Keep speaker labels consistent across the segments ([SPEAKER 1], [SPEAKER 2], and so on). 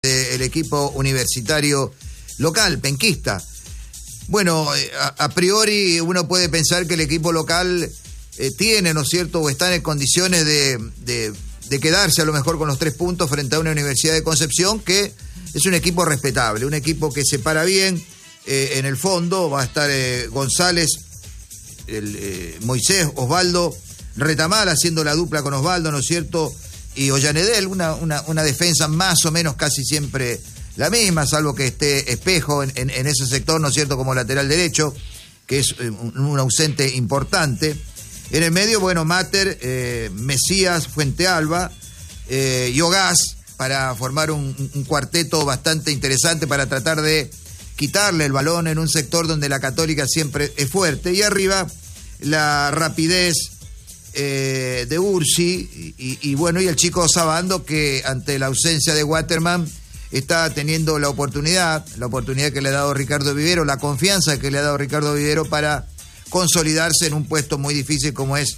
[SPEAKER 1] del equipo universitario local, penquista. Bueno, a priori uno puede pensar que el equipo local tiene, ¿no es cierto?, o está en condiciones de quedarse a lo mejor con los 3 puntos frente a una Universidad de Concepción, que es un equipo respetable, un equipo que se para bien. En el fondo va a estar González, Moisés, Osvaldo, Retamal haciendo la dupla con Osvaldo, ¿no es cierto?, y Ollanedel, una defensa más o menos casi siempre la misma, salvo que esté Espejo en ese sector, ¿no es cierto?, como lateral derecho, que es un ausente importante. En el medio, bueno, Mater, Mesías, Fuentealba y Ogás, para formar un cuarteto bastante interesante para tratar de quitarle el balón en un sector donde la Católica siempre es fuerte. Y arriba, la rapidez de Ursi y bueno, y el chico Sabando, que ante la ausencia de Waterman está teniendo la oportunidad que le ha dado Ricardo Vivero, la confianza que le ha dado Ricardo Vivero para consolidarse en un puesto muy difícil como es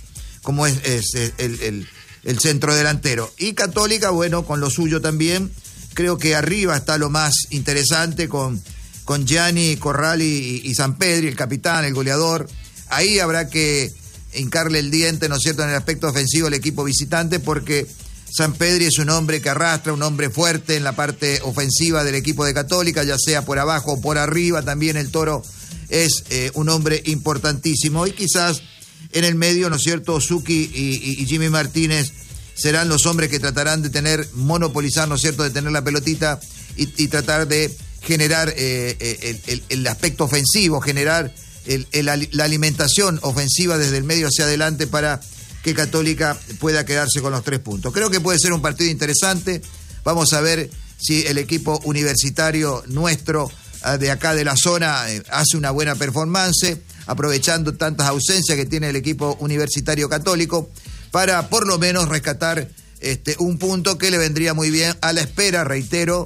[SPEAKER 1] el centro delantero. Y Católica, bueno, con lo suyo también. Creo que arriba está lo más interesante con Gianni, Corral y Sampedri, el capitán, el goleador. Ahí habrá que hincarle el diente, ¿no es cierto?, en el aspecto ofensivo al equipo visitante, porque Sampedri es un hombre que arrastra, un hombre fuerte en la parte ofensiva del equipo de Católica, ya sea por abajo o por arriba. También el Toro es un hombre importantísimo. Y quizás en el medio, ¿no es cierto?, Suki y Jimmy Martínez serán los hombres que tratarán de monopolizar, ¿no es cierto?, de tener la pelotita y tratar de generar el aspecto ofensivo, generar la alimentación ofensiva desde el medio hacia adelante para que Católica pueda quedarse con los 3 puntos. Creo que puede ser un partido interesante. Vamos a ver si el equipo universitario nuestro de acá de la zona hace una buena performance, aprovechando tantas ausencias que tiene el equipo universitario católico, para por lo menos rescatar un punto que le vendría muy bien a la espera, reitero,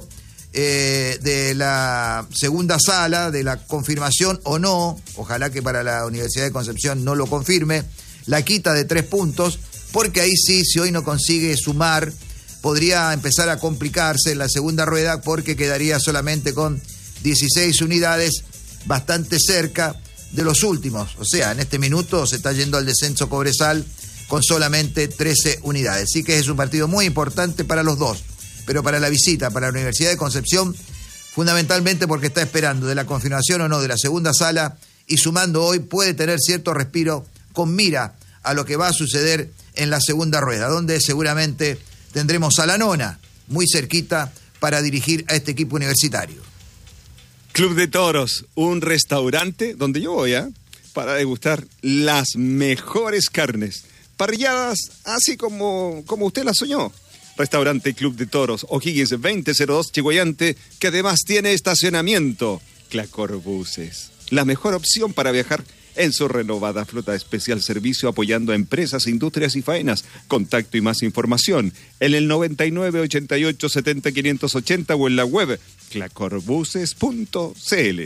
[SPEAKER 1] de la segunda sala, de la confirmación o no, ojalá que para la Universidad de Concepción no lo confirme, la quita de 3 puntos, porque ahí sí, si hoy no consigue sumar, podría empezar a complicarse en la segunda rueda, porque quedaría solamente con 16 unidades, bastante cerca de los últimos. O sea, en este minuto se está yendo al descenso Cobresal con solamente 13 unidades. Así que es un partido muy importante para los dos, pero para la visita, para la Universidad de Concepción, fundamentalmente porque está esperando de la confirmación o no de la segunda sala, y sumando hoy puede tener cierto respiro con mira a lo que va a suceder en la segunda rueda, donde seguramente tendremos a la nona muy cerquita para dirigir a este equipo universitario.
[SPEAKER 2] Club de Toros, un restaurante donde yo voy para degustar las mejores carnes, parrilladas así como usted las soñó. Restaurante Club de Toros, O'Higgins 2002 Chihuayante, que además tiene estacionamiento. Clacorbuses, la mejor opción para viajar en su renovada flota de especial servicio, apoyando a empresas, industrias y faenas. Contacto y más información en el 99 88 70 580 o en la web clacorbuses.cl.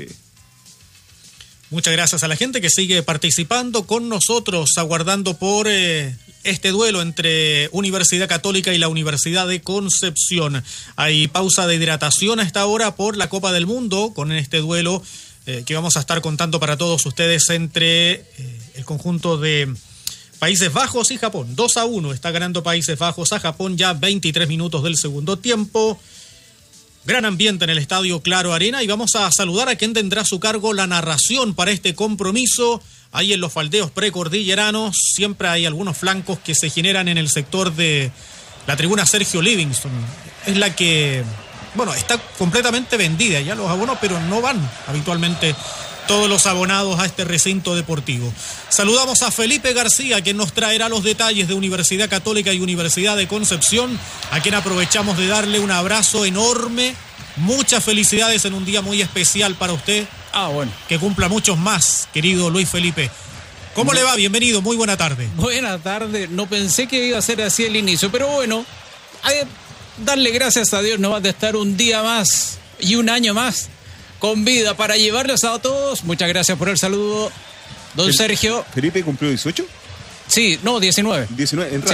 [SPEAKER 3] Muchas gracias a la gente que sigue participando con nosotros, aguardando por este duelo entre Universidad Católica y la Universidad de Concepción. Hay pausa de hidratación a esta hora por la Copa del Mundo, con este duelo que vamos a estar contando para todos ustedes entre el conjunto de Países Bajos y Japón. 2-1 está ganando Países Bajos a Japón, ya 23 minutos del segundo tiempo. Gran ambiente en el Estadio Claro Arena, y vamos a saludar a quien tendrá a su cargo la narración para este compromiso. Ahí en los faldeos precordilleranos siempre hay algunos flancos que se generan en el sector de la tribuna Sergio Livingston. Es la que, bueno, está completamente vendida ya los abonos, pero no van habitualmente todos los abonados a este recinto deportivo. Saludamos a Felipe García, quien nos traerá los detalles de Universidad Católica y Universidad de Concepción, a quien aprovechamos de darle un abrazo enorme. Muchas felicidades en un día muy especial para usted.
[SPEAKER 4] Bueno.
[SPEAKER 3] Que cumpla muchos más, querido Luis Felipe. ¿Cómo le va? Bienvenido, muy buena tarde.
[SPEAKER 4] Buena tarde, no pensé que iba a ser así el inicio, pero bueno, darle gracias a Dios nomás de estar un día más y un año más con vida para llevarles a todos. Muchas gracias por el saludo, don Sergio.
[SPEAKER 2] ¿Felipe cumplió 18?
[SPEAKER 4] Sí, no, 19.
[SPEAKER 2] 19 en radio. Sí.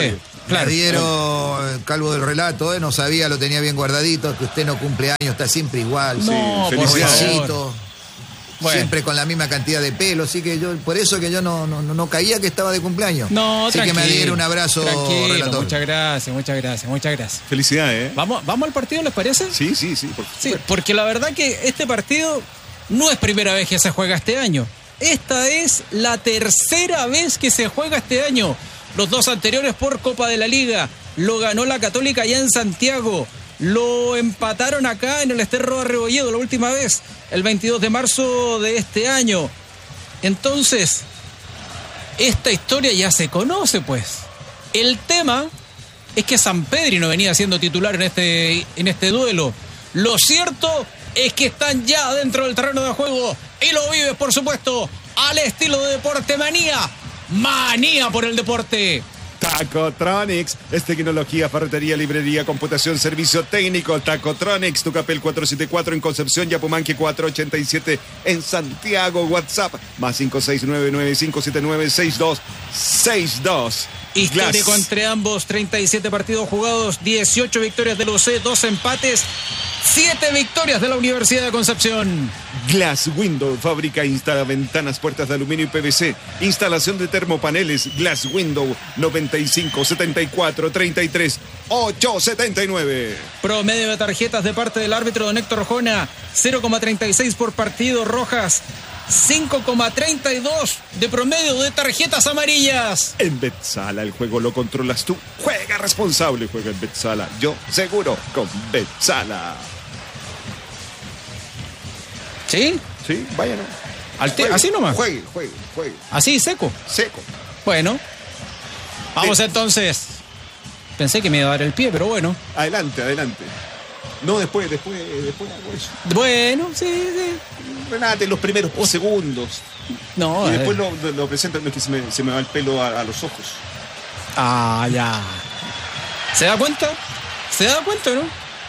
[SPEAKER 4] Claro.
[SPEAKER 1] Me dieron Calvo del relato, no sabía, lo tenía bien guardadito, que usted no cumple años, está siempre igual.
[SPEAKER 4] No,
[SPEAKER 2] Sí,
[SPEAKER 4] por
[SPEAKER 2] felicidades.
[SPEAKER 4] favor.
[SPEAKER 1] Jovencito,
[SPEAKER 4] Bueno.
[SPEAKER 1] siempre con la misma cantidad de pelo, así que yo, por eso que yo no caía que estaba de cumpleaños.
[SPEAKER 4] No,
[SPEAKER 1] así
[SPEAKER 4] tranquilo.
[SPEAKER 1] que me dieron un abrazo,
[SPEAKER 4] Tranquilo,
[SPEAKER 1] relator.
[SPEAKER 4] muchas gracias.
[SPEAKER 2] Felicidades, ¿eh?
[SPEAKER 4] ¿Vamos al partido, les parece?
[SPEAKER 2] Sí, por
[SPEAKER 4] Sí,
[SPEAKER 2] supuesto.
[SPEAKER 4] porque la verdad que este partido no es primera vez que se juega este año. Esta es la tercera vez que se juega este año. Los dos anteriores por Copa de la Liga. Lo ganó la Católica allá en Santiago. Lo empataron acá en el Sterro de Rebolledo la última vez, el 22 de marzo de este año. Entonces, esta historia ya se conoce, pues. El tema es que Sampedri no venía siendo titular en este duelo. Lo cierto es que están ya dentro del terreno de juego y lo vives, por supuesto, al estilo de Deporte Manía. Manía por el deporte.
[SPEAKER 2] Tacotronics es tecnología, ferretería, librería, computación, servicio técnico. Tacotronics, Tucapel 474 en Concepción, Yapumanque 487 en Santiago. WhatsApp más 569-9579-6262.
[SPEAKER 4] Histórico
[SPEAKER 2] Glass.
[SPEAKER 4] entre ambos, 37 partidos jugados, 18 victorias del UC, 2 empates, 7 victorias de la Universidad de Concepción.
[SPEAKER 2] Glass Window, fábrica e instala ventanas, puertas de aluminio y PVC. Instalación de termopaneles. Glass Window 95 74 33 879.
[SPEAKER 4] Promedio de tarjetas de parte del árbitro don Héctor Jona, 0,36 por partido, rojas 5,32 de promedio de tarjetas amarillas.
[SPEAKER 2] En Betsala el juego lo controlas tú. Juega responsable, juega en Betsala. Yo seguro con Betsala.
[SPEAKER 4] ¿Sí?
[SPEAKER 2] Sí, vayan.
[SPEAKER 4] Así nomás.
[SPEAKER 2] Juegue.
[SPEAKER 4] Así, seco.
[SPEAKER 2] Seco.
[SPEAKER 4] Bueno. Vamos entonces. Pensé que me iba a dar el pie, pero bueno.
[SPEAKER 2] Adelante. No, después hago eso.
[SPEAKER 4] Bueno, sí.
[SPEAKER 2] Renate, los primeros segundos.
[SPEAKER 4] No,
[SPEAKER 2] Y después lo presentan, no es que se me va el pelo a los ojos.
[SPEAKER 4] ya. ¿Se da cuenta? ¿No?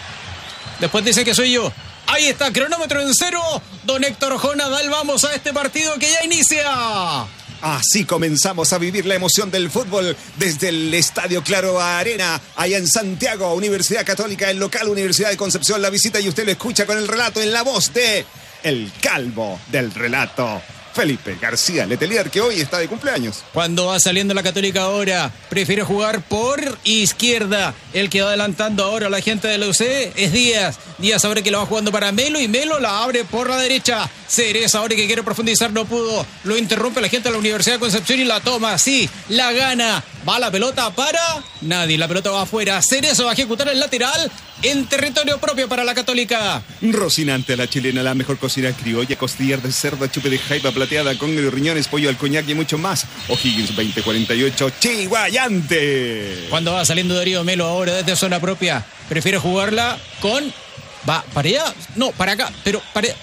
[SPEAKER 4] Después dice que soy yo. Ahí está, cronómetro en cero. Don Héctor Jona, vamos a este partido que ya inicia.
[SPEAKER 2] Así comenzamos a vivir la emoción del fútbol desde el Estadio Claro Arena, allá en Santiago, Universidad Católica, el local Universidad de Concepción, la visita, y usted lo escucha con el relato en la voz de el calvo del relato, Felipe García Letelier, que hoy está de cumpleaños.
[SPEAKER 4] Cuando va saliendo la Católica ahora, prefiere jugar por izquierda. El que va adelantando ahora a la gente de la UC es Díaz. Díaz ahora que la va jugando para Melo y Melo la abre por la derecha. Cereza ahora que quiere profundizar, no pudo. Lo interrumpe la gente de la Universidad de Concepción y la toma. Sí, la gana. Va la pelota para nadie. La pelota va afuera. Cereza va a ejecutar el lateral en territorio propio para la Católica.
[SPEAKER 2] Rocinante a la chilena, la mejor cocina criolla, costillar de cerdo, chupe de jaiba plateada, con riñones, pollo al coñac y mucho más. O'Higgins 2048, Chihuayante.
[SPEAKER 4] Cuando va saliendo Darío Melo ahora desde zona propia, prefiere jugarla con... ¿Va para allá? No, para acá, pero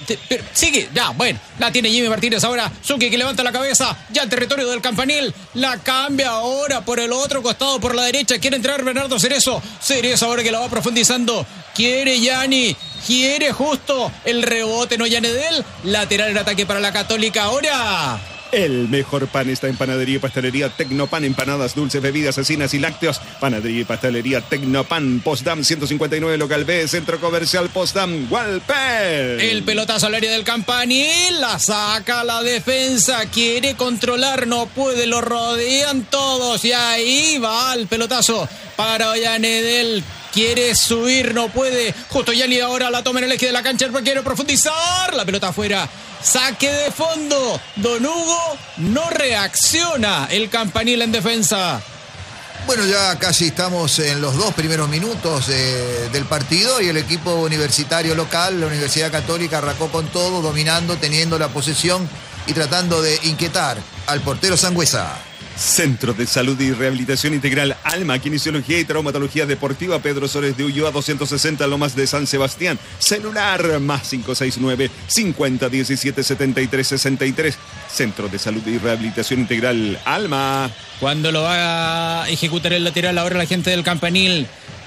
[SPEAKER 4] sigue, ya, bueno, la tiene Jimmy Martínez ahora, Zucchi que levanta la cabeza, ya en territorio del Campanil, la cambia ahora por el otro costado, por la derecha, quiere entrar Bernardo Cerezo ahora que la va profundizando, quiere Yanni, quiere justo el rebote, no Yanedel, lateral en ataque para la Católica ahora.
[SPEAKER 2] El mejor pan está en Panadería y Pastelería Tecnopan, empanadas, dulces, bebidas, cecinas y lácteos. Panadería y Pastelería Tecnopan, Postdam 159, local B, Centro Comercial Postdam, Walper.
[SPEAKER 4] El pelotazo al área del Campanil, la saca la defensa, quiere controlar, no puede, lo rodean todos y ahí va el pelotazo para Ollanedel. Quiere subir, no puede. Justo Yanni ahora la toma en el eje de la cancha, quiere profundizar. La pelota afuera. Saque de fondo. Don Hugo no reacciona. El Campanil en defensa.
[SPEAKER 1] Bueno, ya casi estamos en los 2 primeros minutos del partido y el equipo universitario local, la Universidad Católica, arrancó con todo, dominando, teniendo la posesión y tratando de inquietar al portero Sangüesa.
[SPEAKER 2] Centro de Salud y Rehabilitación Integral Alma, Kinesiología y Traumatología Deportiva, Pedro Sores de Ulloa 260, Lomas de San Sebastián. Celular más 569 50 17 73 63. Centro de Salud y Rehabilitación Integral Alma.
[SPEAKER 4] Cuando lo va a ejecutar el lateral ahora la gente del Campanil.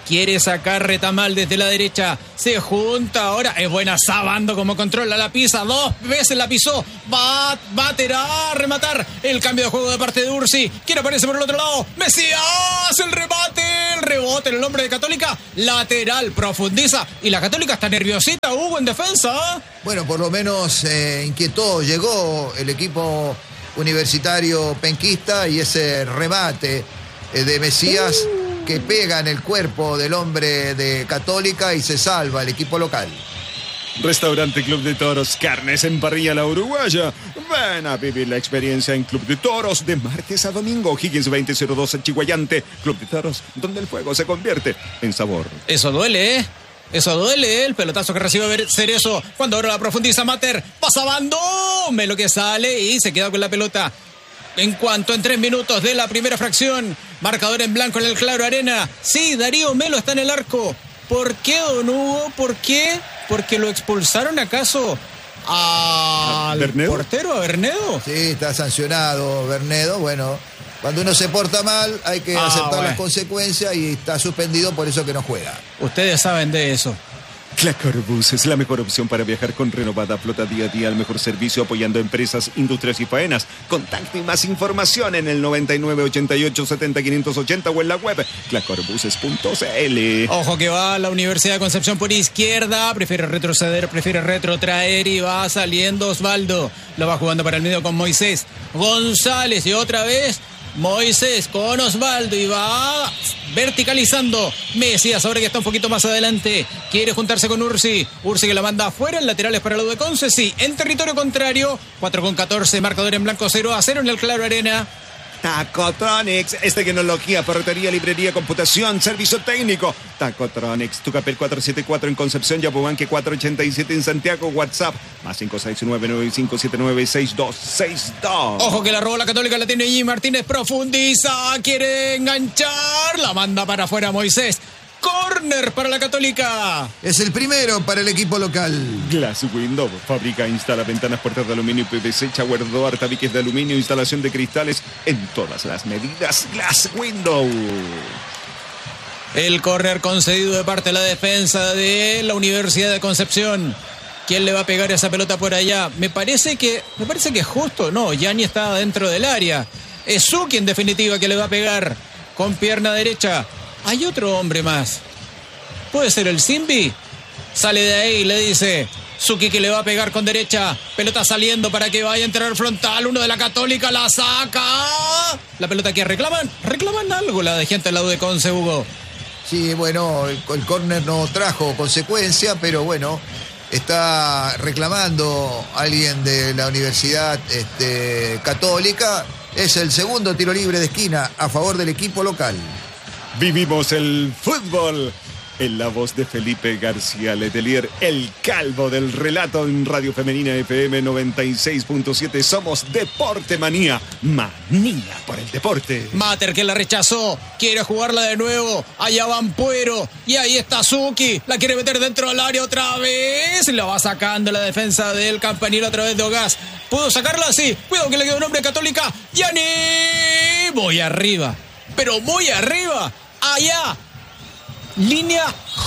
[SPEAKER 4] Quiere sacar Retamal desde la derecha. Se junta ahora. Es buena Sabando como controla la pisa. 2 veces la pisó. Va a tirar, rematar. El cambio de juego de parte de Ursi. ¿Quién aparece por el otro lado? Mesías. El remate. El rebote en el hombre de Católica. Lateral. Profundiza. Y la Católica está nerviosita, Hugo, en defensa.
[SPEAKER 1] Bueno, por lo menos inquietó. Llegó el equipo universitario penquista y ese remate de Mesías que pega en el cuerpo del hombre de Católica y se salva el equipo local.
[SPEAKER 2] Restaurante Club de Toros, carnes en parrilla La Uruguaya. Ven a vivir la experiencia en Club de Toros de martes a domingo. Higgins 2002 en Chihuayante. Club de Toros, donde el fuego se convierte en sabor.
[SPEAKER 4] Eso duele, ¿eh? Eso duele, el pelotazo que recibe Cerezo. Cuando ahora la profundiza Mater. Pasa Bando. Melo que sale y se queda con la pelota. En cuanto en 3 minutos de la primera fracción. Marcador en blanco en el Claro Arena. Sí, Darío Melo está en el arco. ¿Por qué, don Hugo? ¿Por qué? ¿Porque lo expulsaron acaso al portero, a Bernedo?
[SPEAKER 1] Sí, está sancionado Bernedo. Bueno, cuando uno se porta mal hay que aceptar las consecuencias y está suspendido, por eso que no juega.
[SPEAKER 4] Ustedes saben de eso.
[SPEAKER 2] Clacorbus es la mejor opción para viajar con renovada flota día a día al mejor servicio apoyando empresas, industrias y faenas. Contacto y más información en el 99 88 70 580 o en la web clacorbuses.cl.
[SPEAKER 4] Ojo que va la Universidad de Concepción por izquierda, prefiere retroceder, prefiere retrotraer y va saliendo Osvaldo. Lo va jugando para el medio con Moisés González y otra vez Moisés con Osvaldo y va verticalizando. Mesías ahora que está un poquito más adelante. Quiere juntarse con Ursi. Ursi que la manda afuera. El lateral es para lo de Conce. Sí, en territorio contrario. 4-14. Marcador en blanco 0-0 en el Claro Arena.
[SPEAKER 2] Tacotronics es tecnología, ferretería, librería, computación, servicio técnico. Tacotronics, Tucapel 474 en Concepción, Yapobanque 487 en Santiago, WhatsApp más 569-9579-6262.
[SPEAKER 4] Ojo que la robó la Católica, la tiene G. Martínez, profundiza, quiere enganchar, la manda para afuera Moisés. Corner para la Católica.
[SPEAKER 1] Es el primero para el equipo local.
[SPEAKER 2] Glass Window. Fabrica e instala ventanas, puertas de aluminio y PVC, shower door, tabiques de aluminio, instalación de cristales en todas las medidas. Glass Window.
[SPEAKER 4] El córner concedido de parte de la defensa de la Universidad de Concepción. ¿Quién le va a pegar esa pelota por allá? Me parece que es justo. No, Gianni está dentro del área. Es Suki en definitiva que le va a pegar con pierna derecha. Hay otro hombre más. ¿Puede ser el Simbi? Sale de ahí y le dice Suki que le va a pegar con derecha. Pelota saliendo para que vaya a entrar frontal. Uno de la Católica la saca. La pelota que reclaman algo la de gente al lado de Conce, Hugo.
[SPEAKER 1] Sí, bueno, el córner no trajo consecuencia, pero bueno, está reclamando alguien de la Universidad Católica. Es el segundo tiro libre de esquina a favor del equipo local.
[SPEAKER 2] Vivimos el fútbol en la voz de Felipe García Letelier, el calvo del relato en Radio Femenina FM 96.7. Somos Deporte Manía, manía por el deporte.
[SPEAKER 4] Mater que la rechazó, quiere jugarla de nuevo. Allá va Ampuero y ahí está Suki. La quiere meter dentro del área otra vez. La va sacando la defensa del Campanil a través de Ogás. ¿Pudo sacarla? Sí. Cuidado que le queda un hombre Católica. ¡Gianni! Voy arriba. Pero muy arriba, allá, línea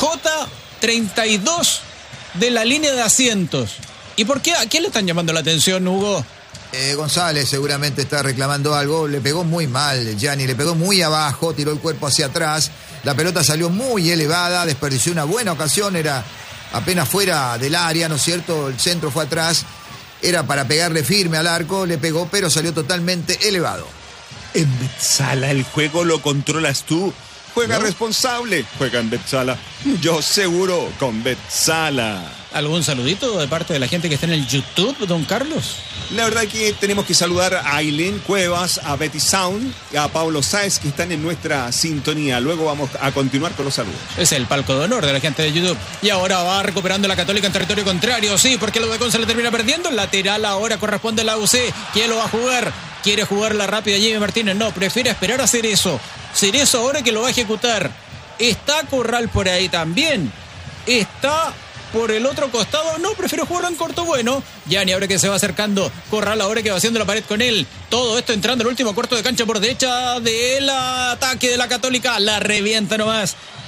[SPEAKER 4] J32 de la línea de asientos. ¿Y por qué? ¿A quién le están llamando la atención, Hugo?
[SPEAKER 1] González seguramente está reclamando algo. Le pegó muy mal, Gianni, le pegó muy abajo, tiró el cuerpo hacia atrás. La pelota salió muy elevada, desperdició una buena ocasión, era apenas fuera del área, ¿no es cierto? El centro fue atrás, era para pegarle firme al arco, le pegó, pero salió totalmente elevado.
[SPEAKER 2] En Betsala el juego lo controlas tú. Juega responsable, juega en Betsala. Yo seguro con Betsala.
[SPEAKER 4] ¿Algún saludito de parte de la gente que está en el YouTube, don Carlos?
[SPEAKER 2] La verdad que tenemos que saludar a Ailén Cuevas, a Betty Sound, a Pablo Sáez que están en nuestra sintonía. Luego vamos a continuar con los saludos.
[SPEAKER 4] Es el palco de honor de la gente de YouTube. Y ahora va recuperando la Católica en territorio contrario. Sí, porque lo de Conce le termina perdiendo. El lateral ahora corresponde a la UC. ¿Quién lo va a jugar? ¿Quiere jugarla rápida Jimmy Martínez? No, prefiere esperar a hacer eso. Cerezo ahora que lo va a ejecutar. Está Corral por ahí también. Está por el otro costado. No, prefiero jugarlo en corto. Bueno, Gianni ahora que se va acercando. Corral ahora que va haciendo la pared con él. Todo esto entrando al último cuarto de cancha por derecha del ataque de la Católica. La revienta nomás.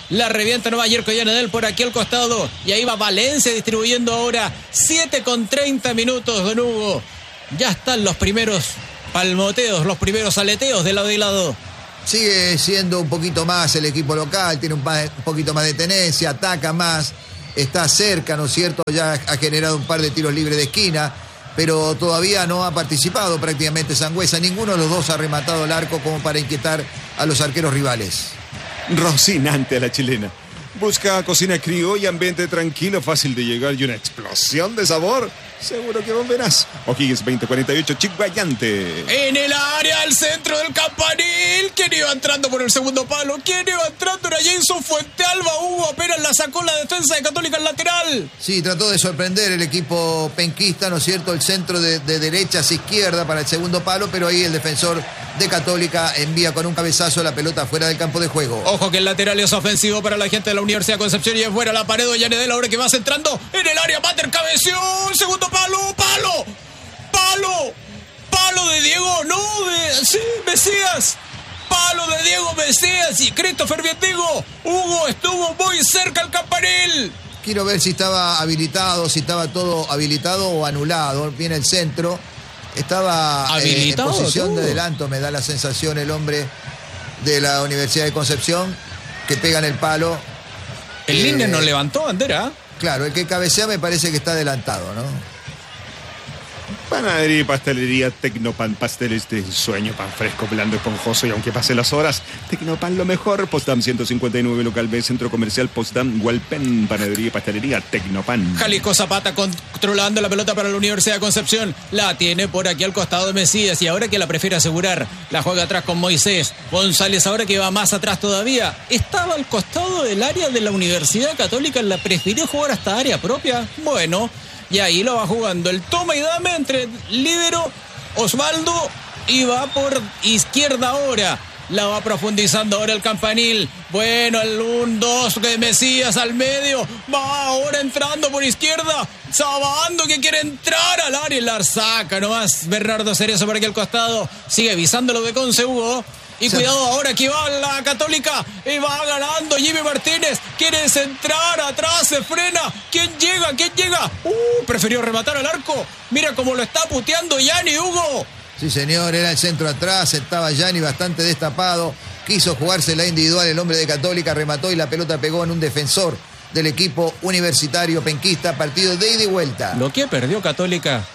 [SPEAKER 4] La revienta Nueva Yerko Yanedel por aquí al costado. Y ahí va Valencia distribuyendo ahora. 7:30 minutos, don Hugo. Ya están los primeros palmoteos, los primeros aleteos de lado y lado.
[SPEAKER 1] Sigue siendo un poquito más el equipo local, tiene un poquito más de tenencia, ataca más, está cerca, ¿no es cierto? Ya ha generado un par de tiros libres de esquina, pero todavía no ha participado prácticamente Sangüesa. Ninguno de los dos ha rematado el arco como para inquietar a los arqueros rivales.
[SPEAKER 2] Rocinante a la chilena. Busca cocina criolla, ambiente tranquilo, fácil de llegar y una explosión de sabor. Seguro que volverás. O'Higgins 2048, Chic Vallante.
[SPEAKER 4] En el área, al centro del campanil. ¿Quién iba entrando por el segundo palo? ¿Quién iba entrando? Era Jason Fuentealba. Hugo apenas la sacó la defensa de Católica al lateral.
[SPEAKER 1] Sí, trató de sorprender el equipo penquista, ¿no es cierto? El centro de derecha hacia izquierda para el segundo palo, pero ahí el defensor de Católica envía con un cabezazo la pelota fuera del campo de juego.
[SPEAKER 4] Ojo que el lateral es ofensivo para la gente de la Universidad de Concepción y es fuera la pared de Yanedel ahora que va centrando en el área. Mater cabeció, segundo palo, palo de Diego, Mesías. Palo de Diego Mesías y Christopher Vietigo. Hugo estuvo muy cerca al campanil.
[SPEAKER 1] Quiero ver si estaba habilitado, si estaba todo habilitado o anulado. Viene el centro. Estaba en posición de adelanto, me da la sensación el hombre de la Universidad de Concepción, que pega en el palo.
[SPEAKER 4] El Linde no levantó bandera.
[SPEAKER 1] Claro, el que cabecea me parece que está adelantado, ¿no?
[SPEAKER 2] Panadería y pastelería Tecnopan, pasteles de sueño, pan fresco, blando, esponjoso y aunque pasen las horas, Tecnopan lo mejor. Potsdam 159, local B, centro comercial Potsdam, Hualpén, panadería y pastelería Tecnopan.
[SPEAKER 4] Jalisco Zapata controlando la pelota para la Universidad de Concepción, la tiene por aquí al costado de Mesías y ahora que la prefiere asegurar, la juega atrás con Moisés. González ahora que va más atrás todavía, estaba al costado del área de la Universidad Católica, la prefirió jugar hasta área propia, bueno. Y ahí lo va jugando el toma y dame entre líbero Osvaldo y va por izquierda ahora. La va profundizando ahora el campanil. Bueno, el 1-2 de Mesías al medio. Va ahora entrando por izquierda. Sabando que quiere entrar al área y la saca nomás. Bernardo Cerezo por aquí al costado. Sigue avisándolo de Conce, Hugo. Y cuidado ahora que va la Católica y va ganando Jimmy Martínez. Quiere centrar atrás, se frena. ¿Quién llega? Prefirió rematar al arco. Mira cómo lo está puteando Yanni, Hugo.
[SPEAKER 1] Sí, señor, era el centro atrás. Estaba Yanni bastante destapado. Quiso jugarse la individual el hombre de Católica. Remató y la pelota pegó en un defensor del equipo universitario penquista. Partido de ida y vuelta.
[SPEAKER 4] Lo que perdió Católica.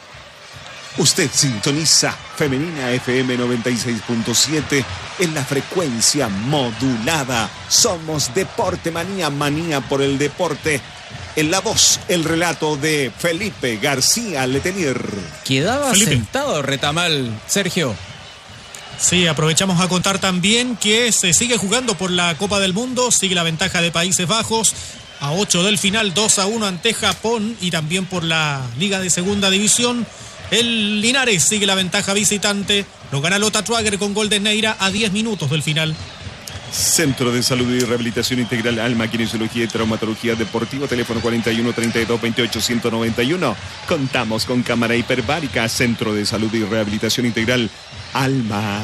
[SPEAKER 2] Usted sintoniza Femenina FM 96.7 en la frecuencia modulada. Somos Deporte Manía, manía por el deporte. En la voz, el relato de Felipe García Letelier.
[SPEAKER 4] Quedaba sentado Retamal, Sergio.
[SPEAKER 3] Sí, aprovechamos a contar también que se sigue jugando por la Copa del Mundo. Sigue la ventaja de Países Bajos. A 8 del final, 2-1 ante Japón. Y también por la Liga de Segunda División. El Linares sigue la ventaja visitante. Lo gana Lota Trager con gol de Neira a 10 minutos del final.
[SPEAKER 2] Centro de Salud y Rehabilitación Integral Alma, Kinesiología y Traumatología Deportiva, teléfono 41 32 28 191. Contamos con cámara hiperbárica. Centro de Salud y Rehabilitación Integral Alma.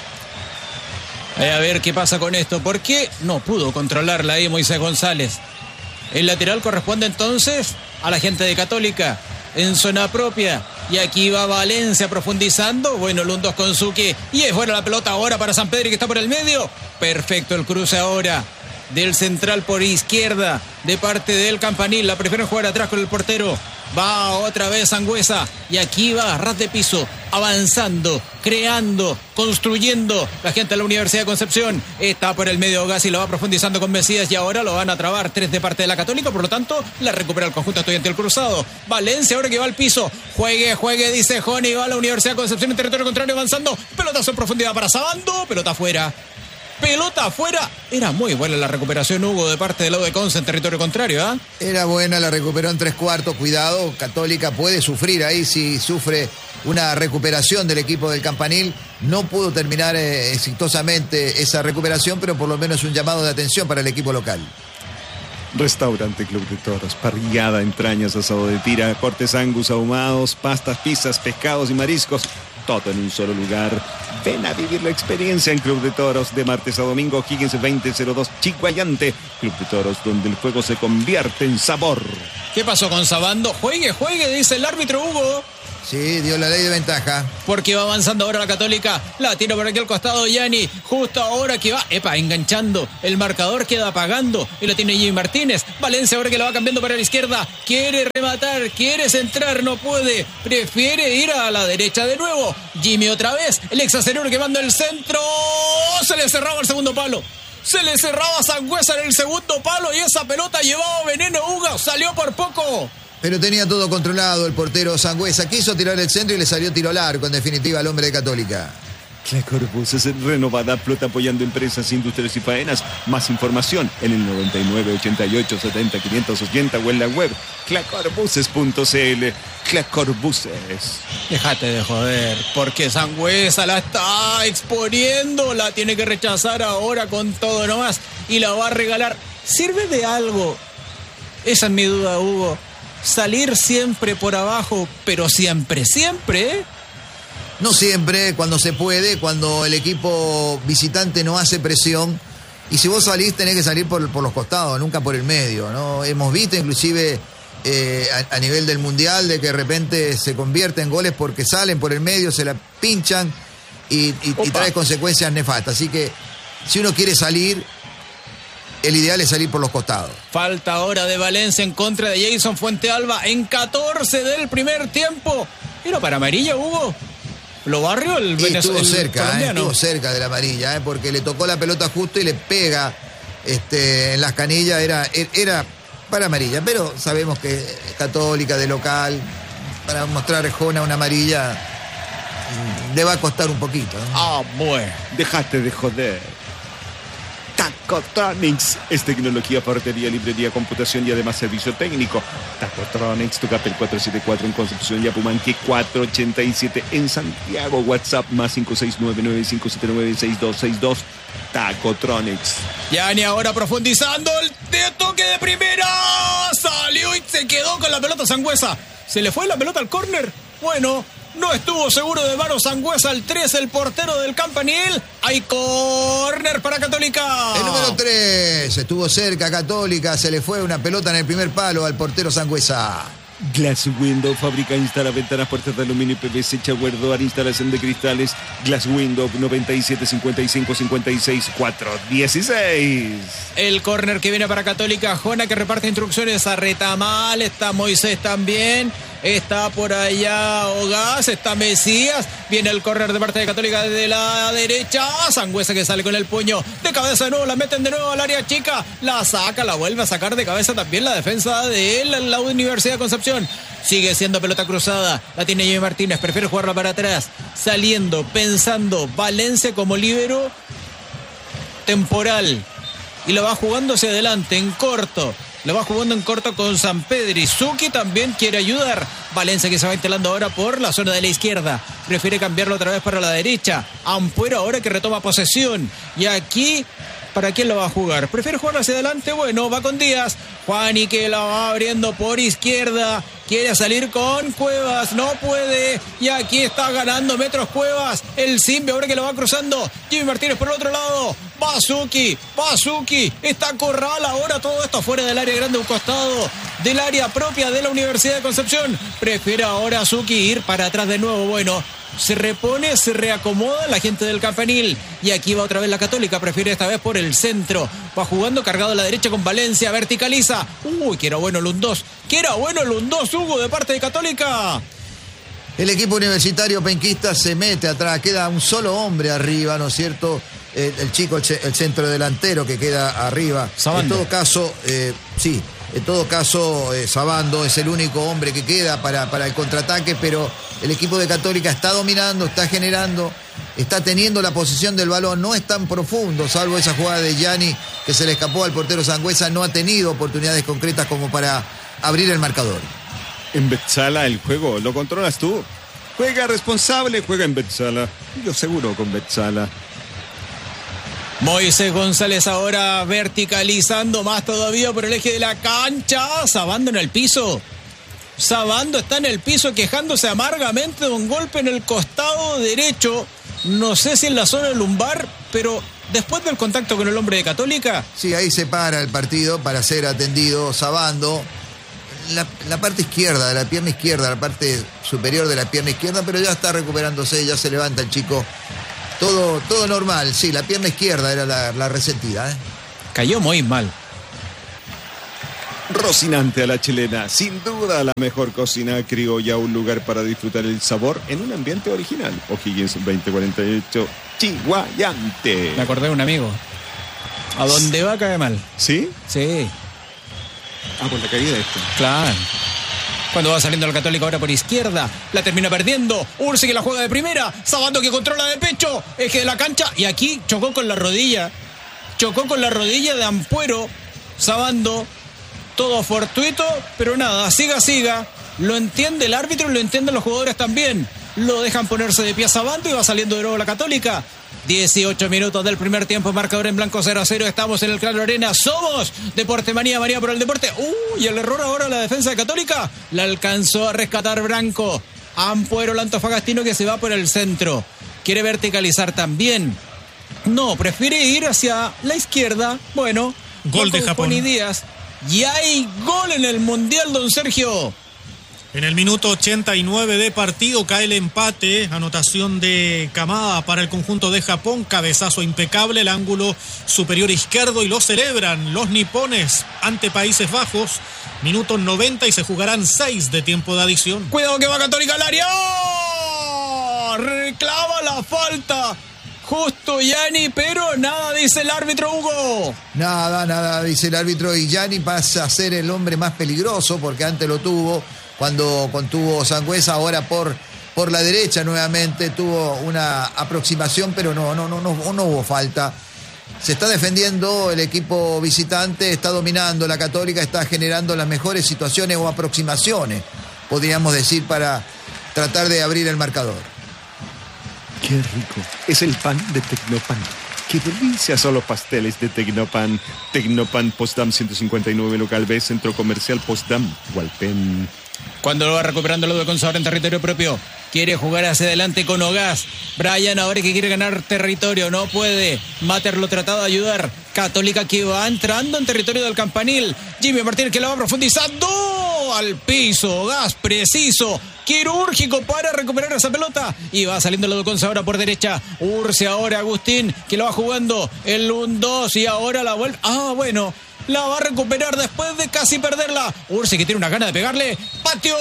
[SPEAKER 4] A ver qué pasa con esto. ¿Por qué no pudo controlarla ahí Moisés González? El lateral corresponde entonces a la gente de Católica en zona propia. Y aquí va Valencia profundizando. Bueno, el 1-2 con Zucchi. Y es buena la pelota ahora para San Pedro que está por el medio. Perfecto el cruce ahora del central por izquierda de parte del campanil. La prefieren jugar atrás con el portero. Va otra vez Sangüesa. Y aquí va ras de piso. Avanzando, creando, construyendo. La gente de la Universidad de Concepción está por el medio Gassi, lo va profundizando con Mesías y ahora lo van a trabar 3 de parte de la Católica, por lo tanto la recupera el conjunto estudiantil cruzado. Valencia ahora que va al piso. Juegue, dice Joni, va a la Universidad de Concepción en territorio contrario avanzando. Pelotazo en profundidad para Sabando, pelota afuera. Era muy buena la recuperación, Hugo, de parte del lado de Conce en territorio contrario,
[SPEAKER 1] Era buena, la recuperó en 3/4. Cuidado, Católica puede sufrir ahí si sufre una recuperación del equipo del campanil. No pudo terminar exitosamente esa recuperación, pero por lo menos un llamado de atención para el equipo local.
[SPEAKER 2] Restaurante Club de Toros, parrillada, entrañas, asado de tira, cortes angus ahumados, pastas, pizzas, pescados y mariscos. Todo en un solo lugar. Ven a vivir la experiencia en Club de Toros de martes a domingo, Higgins 2002, Chiguayante. Club de Toros, donde el juego se convierte en sabor.
[SPEAKER 4] ¿Qué pasó con Sabando? Juegue, dice el árbitro Hugo.
[SPEAKER 1] Sí, dio la ley de ventaja.
[SPEAKER 4] Porque va avanzando ahora la Católica. La tira por aquí al costado Gianni. Justo ahora que va, enganchando. El marcador queda apagando. Y lo tiene Jimmy Martínez. Valencia ahora que lo va cambiando para la izquierda. Quiere rematar, quiere centrar, no puede. Prefiere ir a la derecha de nuevo. Jimmy otra vez. El exacenor que manda el centro. Se le cerraba el segundo palo. Se le cerraba a Sangüesa en el segundo palo. Y esa pelota llevaba veneno. Hugo salió por poco.
[SPEAKER 1] Pero tenía todo controlado el portero Sangüesa. Quiso tirar el centro y le salió tiro al arco, en definitiva, al hombre de Católica.
[SPEAKER 2] Clacorbuses, renovada flota apoyando empresas, industrias y faenas. Más información en el 99 88 70 580 o en la web clacorbuses.cl. Clacorbuses.
[SPEAKER 4] Déjate de joder, porque Sangüesa la está exponiendo. La tiene que rechazar ahora con todo nomás y la va a regalar. ¿Sirve de algo? Esa es mi duda, Hugo. Salir siempre por abajo, pero siempre, ¿eh?
[SPEAKER 1] No siempre, cuando se puede, cuando el equipo visitante no hace presión. Y si vos salís, tenés que salir por los costados, nunca por el medio, ¿no? Hemos visto inclusive a nivel del Mundial de que de repente se convierte en goles porque salen por el medio, se la pinchan y trae consecuencias nefastas. Así que si uno quiere salir, el ideal es salir por los costados.
[SPEAKER 4] Falta ahora de Valencia en contra de Jason Fuentealba en 14 del primer tiempo. ¿Era para amarilla, Hugo? ¿Lo barrió el venezolano?
[SPEAKER 1] Estuvo cerca de la amarilla, porque le tocó la pelota justo y le pega en las canillas. Era para amarilla, pero sabemos que Católica de local, para mostrar Jona una amarilla, le va a costar un poquito, ¿no?
[SPEAKER 4] Bueno.
[SPEAKER 2] Dejate de joder. Tacotronics es tecnología, portería, librería, computación y además servicio técnico. Tacotronics, Tucapel 474 en Concepción y Apumanque 487 en Santiago. WhatsApp más 569-9579-6262. Tacotronics.
[SPEAKER 4] Yani ahora profundizando el toque de primera. Salió y se quedó con la pelota Sangüesa. ¿Se le fue la pelota al córner? Bueno, no estuvo seguro de mano Sangüesa, el 3, el portero del Campanil. Hay córner para Católica.
[SPEAKER 1] El número 3, estuvo cerca Católica, se le fue una pelota en el primer palo al portero Sangüesa.
[SPEAKER 2] Glass Window, fábrica, instala ventanas, puertas de aluminio y PVC, shower door, instalación de cristales. Glass Window, 97 55 56 416.
[SPEAKER 4] El córner que viene para Católica, Jona que reparte instrucciones a Retamal, está Moisés también, está por allá Ogaz, está Mesías, viene el córner de parte de Católica de la derecha, Sangüesa que sale con el puño de cabeza de nuevo, la meten de nuevo al área chica, la saca, la vuelve a sacar de cabeza también la defensa de la Universidad de Concepción. Sigue siendo pelota cruzada, la tiene Jimmy Martínez, prefiere jugarla para atrás, saliendo, pensando, Valencia como líbero temporal, y lo va jugando hacia adelante, en corto, lo va jugando en corto con Sampedri. Suki también quiere ayudar, Valencia que se va instalando ahora por la zona de la izquierda, prefiere cambiarlo otra vez para la derecha, Ampuero ahora que retoma posesión, y aquí... ¿Para quién lo va a jugar? ¿Prefiere jugar hacia adelante? Bueno, va con Díaz. Juani que la va abriendo por izquierda. Quiere salir con Cuevas. No puede. Y aquí está ganando metros Cuevas. El Simbe ahora que lo va cruzando. Jimmy Martínez por el otro lado. Bazuki. Está Corral ahora. Todo esto fuera del área grande. Un costado del área propia de la Universidad de Concepción. Prefiere ahora Zuki ir para atrás de nuevo. Bueno. Se repone, se reacomoda la gente del Campanil. Y aquí va otra vez la Católica. Prefiere esta vez por el centro. Va jugando cargado a la derecha con Valencia. Verticaliza. Uy, que era bueno el 1-2. Hugo, de parte de Católica.
[SPEAKER 1] El equipo universitario penquista se mete atrás. Queda un solo hombre arriba, ¿no es cierto? El chico, el centro delantero que queda arriba.
[SPEAKER 4] Sabando.
[SPEAKER 1] En todo caso, Sabando es el único hombre que queda para el contraataque, pero el equipo de Católica está dominando, está generando, está teniendo la posesión del balón, no es tan profundo, salvo esa jugada de Gianni que se le escapó al portero Sangüesa, no ha tenido oportunidades concretas como para abrir el marcador.
[SPEAKER 2] En Betzala el juego lo controlas tú. Juega responsable, juega en Betzala. Yo seguro con Betzala.
[SPEAKER 4] Moisés González ahora verticalizando más todavía por el eje de la cancha. Sabando en el piso. Sabando está en el piso quejándose amargamente de un golpe en el costado derecho. no sé si en la zona lumbar, pero después del contacto con el hombre de Católica.
[SPEAKER 1] Sí, ahí se para el partido para ser atendido Sabando. La parte izquierda, de la pierna izquierda, la parte superior de la pierna izquierda, pero ya está recuperándose, ya se levanta el chico. Todo normal, sí, la pierna izquierda era la resentida, ¿eh?
[SPEAKER 4] Cayó muy mal.
[SPEAKER 2] Rocinante a la chilena, sin duda la mejor cocina criolla, un lugar para disfrutar el sabor en un ambiente original. O'Higgins 2048, Chiguayante.
[SPEAKER 4] Me acordé de un amigo. A donde va cae mal.
[SPEAKER 2] ¿Sí?
[SPEAKER 4] Sí.
[SPEAKER 2] Ah, por la caída esto.
[SPEAKER 4] Claro. Cuando va saliendo el Católico ahora por izquierda, la termina perdiendo. Ursi que la juega de primera. Sabando que controla de pecho. Eje de la cancha. Y aquí chocó con la rodilla. Chocó con la rodilla de Ampuero. Sabando. Todo fortuito, pero nada, siga. Lo entiende el árbitro y lo entienden los jugadores también. Lo dejan ponerse de pie a Sabando y va saliendo de nuevo la Católica. 18 minutos del primer tiempo, marcador en blanco 0-0. Estamos en el Claro Arena. Somos Deporte Manía por el deporte. Y el error ahora la defensa de Católica. La alcanzó a rescatar Branco. Ampuero, el antofagastino, que se va por el centro. Quiere verticalizar también. No, prefiere ir hacia la izquierda. Bueno,
[SPEAKER 3] gol de Japón.
[SPEAKER 4] Pony Díaz. Y hay gol en el Mundial, don Sergio.
[SPEAKER 3] En el minuto 89 de partido cae el empate, anotación de Kamada para el conjunto de Japón, cabezazo impecable, el ángulo superior izquierdo y lo celebran los nipones ante Países Bajos. Minuto 90 y se jugarán 6 de tiempo de adición.
[SPEAKER 4] Cuidado que va Católica al área. ¡Oh! Reclama la falta. Justo Gianni, pero nada dice el árbitro, Hugo.
[SPEAKER 1] Nada dice el árbitro, y Gianni pasa a ser el hombre más peligroso porque antes lo tuvo cuando contuvo Sangüesa, ahora por la derecha nuevamente tuvo una aproximación, pero no hubo falta. Se está defendiendo el equipo visitante, está dominando la Católica, está generando las mejores situaciones o aproximaciones, podríamos decir, para tratar de abrir el marcador.
[SPEAKER 2] ¡Qué rico! Es el pan de Tecnopan. ¡Qué delicia son los pasteles de Tecnopan! Tecnopan, Potsdam 159, local B, Centro Comercial Potsdam, Hualpén.
[SPEAKER 4] Cuando lo va recuperando lo de Consador en territorio propio. Quiere jugar hacia adelante con Ogaz. Brian ahora que quiere ganar territorio. No puede. Mater lo tratado de ayudar. Católica que va entrando en territorio del Campanil. Jimmy Martínez que la va profundizando. Al piso. Ogaz preciso. Quirúrgico para recuperar esa pelota. Y va saliendo lo de Consador por derecha. Urce ahora Agustín que lo va jugando. El 1-2 y ahora la vuelve. Bueno. La va a recuperar después de casi perderla. Ursi que tiene una gana de pegarle. Patio.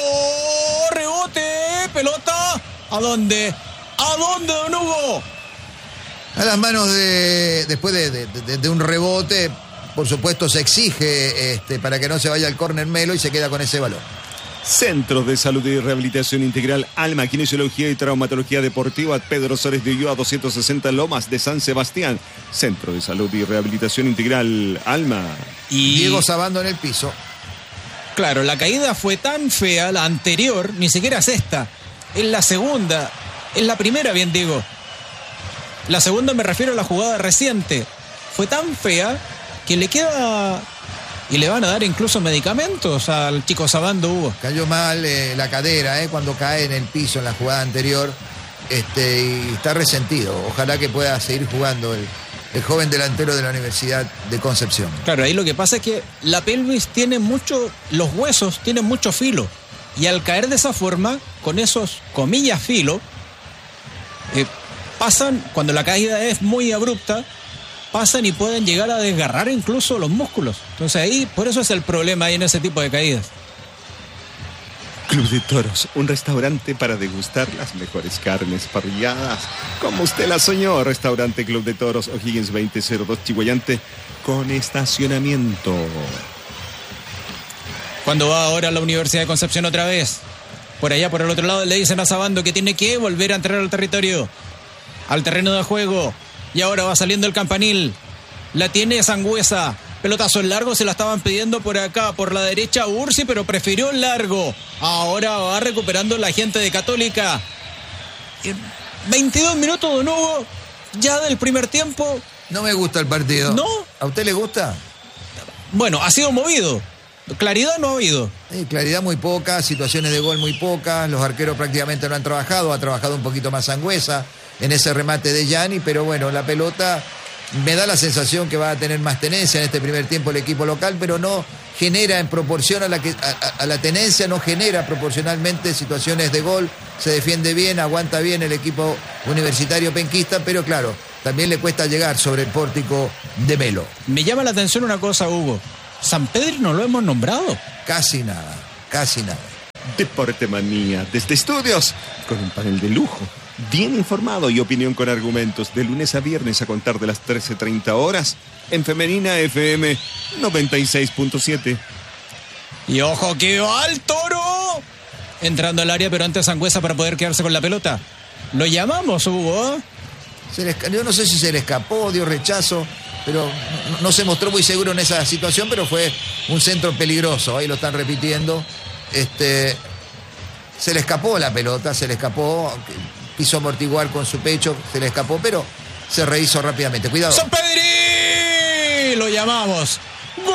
[SPEAKER 4] Rebote. Pelota. ¿A dónde? ¿A dónde, don Hugo?
[SPEAKER 1] A las manos después de un rebote, por supuesto se exige para que no se vaya al córner Melo y se queda con ese balón.
[SPEAKER 2] Centros de Salud y Rehabilitación Integral Alma, Kinesiología y Traumatología Deportiva, Pedro Sores de Ulloa 260 Lomas de San Sebastián. Centro de Salud y Rehabilitación Integral Alma.
[SPEAKER 4] Y
[SPEAKER 1] Diego Sabando en el piso.
[SPEAKER 4] Claro, la caída fue tan fea, la anterior, ni siquiera es esta. Es la segunda, es la primera, bien digo. La segunda me refiero a la jugada reciente. Fue tan fea que le queda... Y le van a dar incluso medicamentos al chico Sabando, Hugo.
[SPEAKER 1] Cayó mal la cadera cuando cae en el piso en la jugada anterior, y está resentido. Ojalá que pueda seguir jugando el joven delantero de la Universidad de Concepción.
[SPEAKER 4] Claro, ahí lo que pasa es que la pelvis tiene mucho, los huesos tienen mucho filo. Y al caer de esa forma, con esos comillas filo, pasan, cuando la caída es muy abrupta, pasan y pueden llegar a desgarrar incluso los músculos. Entonces ahí, por eso es el problema ahí en ese tipo de caídas.
[SPEAKER 2] Club de Toros, un restaurante para degustar las mejores carnes parrilladas, como usted la soñó. Restaurante Club de Toros, O'Higgins 2002, Chiguayante, con estacionamiento.
[SPEAKER 4] Cuando va ahora a la Universidad de Concepción otra vez, por allá por el otro lado le dicen a Sabando que tiene que volver a entrar al territorio, al terreno de juego. Y ahora va saliendo el Campanil. La tiene Sangüesa. Pelotazo en largo, se la estaban pidiendo por acá, por la derecha Ursi, pero prefirió el largo. Ahora va recuperando la gente de Católica. 22 minutos, don Hugo, ya del primer tiempo.
[SPEAKER 1] No me gusta el partido.
[SPEAKER 4] ¿No?
[SPEAKER 1] ¿A usted le gusta?
[SPEAKER 4] Bueno, ha sido movido. Claridad no ha habido.
[SPEAKER 1] Claridad muy poca, situaciones de gol muy pocas, los arqueros prácticamente no han trabajado, ha trabajado un poquito más Sangüesa en ese remate de Gianni, pero bueno, la pelota me da la sensación que va a tener más tenencia en este primer tiempo el equipo local, pero no genera en proporción a la tenencia, no genera proporcionalmente situaciones de gol, se defiende bien, aguanta bien el equipo universitario penquista, pero claro, también le cuesta llegar sobre el pórtico de Melo.
[SPEAKER 4] Me llama la atención una cosa, Hugo. Sampedri no lo hemos nombrado.
[SPEAKER 1] Casi nada, casi nada.
[SPEAKER 2] Deportemanía, desde estudios, con un panel de lujo, bien informado y opinión con argumentos, de lunes a viernes a contar de las 13:30 horas, en Femenina FM 96.7.
[SPEAKER 4] Y ojo que va el Toro. Entrando al área, pero antes Sangüesa para poder quedarse con la pelota. Lo llamamos, Hugo.
[SPEAKER 1] Yo no sé si se le escapó, dio rechazo, pero no se mostró muy seguro en esa situación, pero fue un centro peligroso, ahí lo están repitiendo. Se le escapó la pelota, se le escapó, quiso amortiguar con su pecho, se le escapó, pero se rehizo rápidamente. Cuidado.
[SPEAKER 4] ¡Sampedri! Lo llamamos. ¡Gol!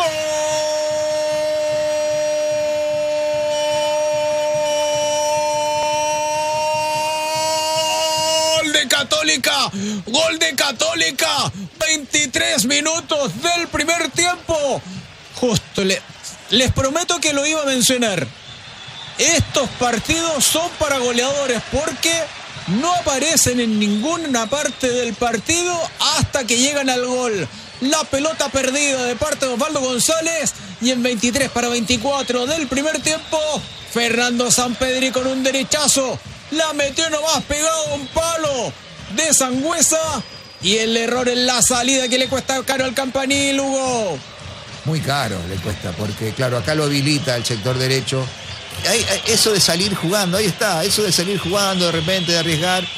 [SPEAKER 4] Católica, gol de Católica, 23 minutos del primer tiempo. Justo, les prometo que lo iba a mencionar. Estos partidos son para goleadores porque no aparecen en ninguna parte del partido hasta que llegan al gol. La pelota perdida de parte de Osvaldo González y en 23:24 del primer tiempo, Fernando Sampedri con un derechazo. La metió nomás pegado a un palo de Sangüesa y el error en la salida que le cuesta caro al Campanil, Hugo.
[SPEAKER 1] Muy caro le cuesta, porque claro, acá lo habilita el sector derecho. Eso de salir jugando, ahí está, eso de salir jugando de repente, de arriesgar.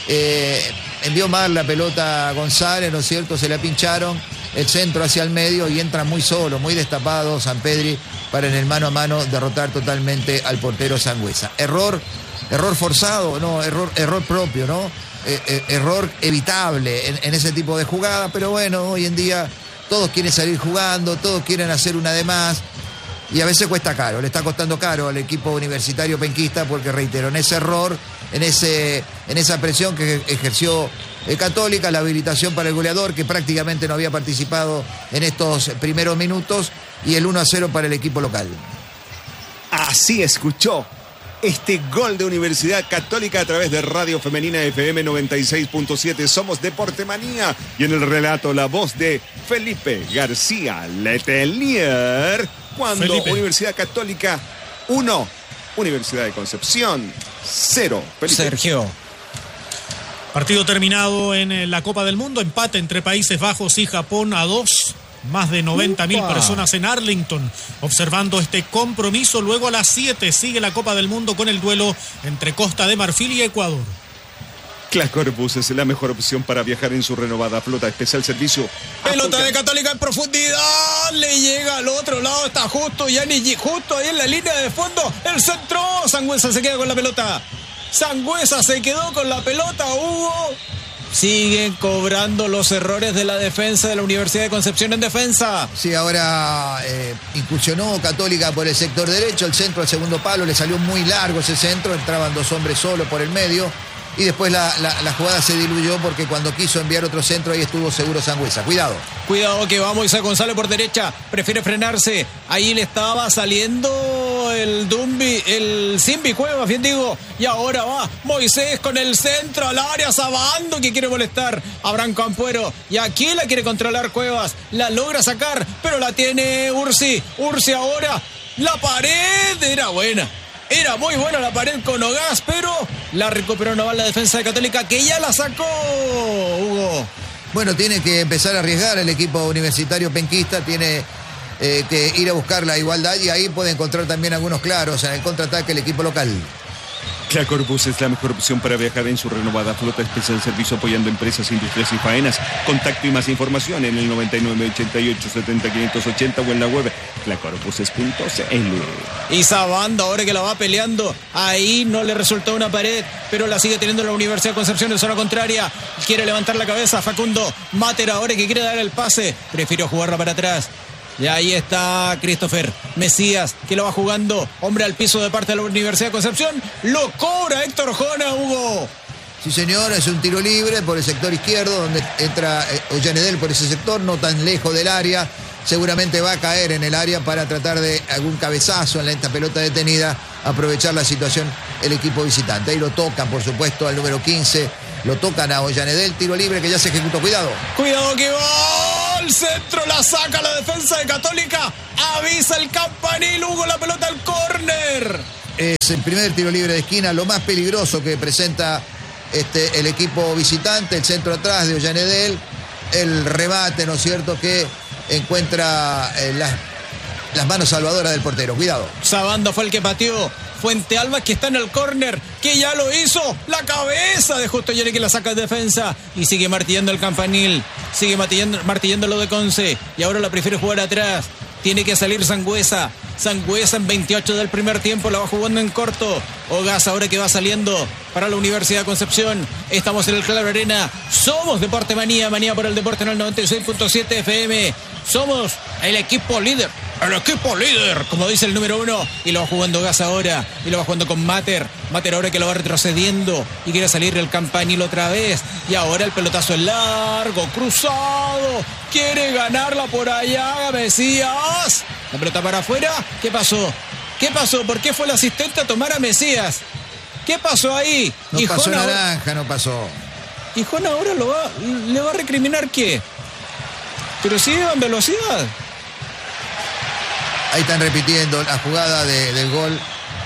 [SPEAKER 1] Envió mal la pelota a González, ¿no es cierto? Se la pincharon, el centro hacia el medio y entra muy solo, muy destapado Sampedri para en el mano a mano derrotar totalmente al portero Sangüesa. Error forzado, no, error propio, ¿no? Error evitable en ese tipo de jugada, pero bueno, hoy en día todos quieren salir jugando, todos quieren hacer una de más y a veces cuesta caro, le está costando caro al equipo universitario penquista porque reitero, en ese error, en esa presión que ejerció Católica, la habilitación para el goleador que prácticamente no había participado en estos primeros minutos y el 1-0 para el equipo local.
[SPEAKER 2] Así escuchó este gol de Universidad Católica a través de Radio Femenina FM 96.7. Somos Deportemanía y en el relato la voz de Felipe García Letelier. Cuando Felipe. Universidad Católica 1, Universidad de Concepción 0. Felipe.
[SPEAKER 4] Sergio.
[SPEAKER 3] Partido terminado en la Copa del Mundo, empate entre Países Bajos y Japón a 2. Más de 90.000 personas en Arlington observando este compromiso. Luego a las 7 sigue la Copa del Mundo con el duelo entre Costa de Marfil y Ecuador.
[SPEAKER 2] Clacorbus es la mejor opción para viajar en su renovada flota especial servicio.
[SPEAKER 4] Pelota de Católica en profundidad, le llega al otro lado, está justo Gianni, justo ahí en la línea de fondo, el centro, Sangüesa se queda con la pelota. Sangüesa se quedó con la pelota, Hugo. Siguen cobrando los errores de la defensa de la Universidad de Concepción en defensa.
[SPEAKER 1] Sí, ahora incursionó Católica por el sector derecho, el centro al segundo palo, le salió muy largo ese centro, entraban dos hombres solos por el medio y después la jugada se diluyó porque cuando quiso enviar otro centro ahí estuvo seguro Sangüesa. Cuidado.
[SPEAKER 4] Cuidado que va Moisés González por derecha, prefiere frenarse, ahí le estaba saliendo el Simbi Cuevas, bien digo, y ahora va Moisés con el centro al área, Sabando que quiere molestar a Abraham Campuero, y aquí la quiere controlar Cuevas, la logra sacar, pero la tiene Ursi ahora, la pared era buena. Era muy buena la pared con Ogás, pero la recuperó Naval la defensa de Católica, que ya la sacó, Hugo.
[SPEAKER 1] Bueno, tiene que empezar a arriesgar el equipo universitario penquista, tiene que ir a buscar la igualdad y ahí puede encontrar también algunos claros en el contraataque el equipo local.
[SPEAKER 2] Clacorbus es la mejor opción para viajar en su renovada flota especial servicio apoyando empresas, industrias y faenas. Contacto y más información en el 9988-70-580 o en la web clacorbuses.cl.
[SPEAKER 4] Y Sabando ahora que la va peleando, ahí no le resultó una pared, pero la sigue teniendo la Universidad de Concepción en zona contraria. Quiere levantar la cabeza Facundo Mater ahora que quiere dar el pase, prefirió jugarla para atrás. Y ahí está Christopher Mesías, que lo va jugando. Hombre al piso de parte de la Universidad de Concepción. Lo cobra Héctor Jona, Hugo.
[SPEAKER 1] Sí, señor, es un tiro libre por el sector izquierdo, donde entra Ollanedel por ese sector, no tan lejos del área. Seguramente va a caer en el área para tratar de algún cabezazo en la esta pelota detenida, aprovechar la situación el equipo visitante. Ahí lo tocan, por supuesto, al número 15. Lo tocan a Ollanedel, tiro libre que ya se ejecutó. Cuidado.
[SPEAKER 4] Cuidado que va al centro, la saca la defensa de Católica. Avisa el campanil, Hugo, la pelota al córner.
[SPEAKER 1] Es el primer tiro libre de esquina, lo más peligroso que presenta el equipo visitante. El centro atrás de Ollanedel. El remate, ¿no es cierto?, que encuentra las manos salvadoras del portero. Cuidado.
[SPEAKER 4] Sabando fue el que pateó. Fuente Alba, que está en el córner, que ya lo hizo. La cabeza de Justo Yere, que la saca de defensa. Y sigue martillando el campanil. Sigue martillando lo de Conce. Y ahora la prefiere jugar atrás. Tiene que salir Sangüesa. Sangüesa en 28 del primer tiempo. La va jugando en corto. Ogas ahora que va saliendo para la Universidad de Concepción. Estamos en el Claro Arena. Somos Deporte Manía. Manía por el deporte en el 96.7 FM. Somos el equipo líder. El equipo líder, como dice el número 1. Y lo va jugando Gas ahora. Y lo va jugando con Mater. Mater ahora que lo va retrocediendo. Y quiere salir el campanil otra vez. Y ahora el pelotazo es largo. Cruzado. Quiere ganarla por allá Mesías. La pelota para afuera. ¿Qué pasó? ¿Qué pasó? ¿Por qué fue el asistente a tomar a Mesías? ¿Qué pasó ahí?
[SPEAKER 1] No pasó naranja, no pasó.
[SPEAKER 4] ¿Y Juan ahora le va a recriminar qué? ¿Pero sigue en velocidad?
[SPEAKER 1] Ahí están repitiendo la jugada del gol.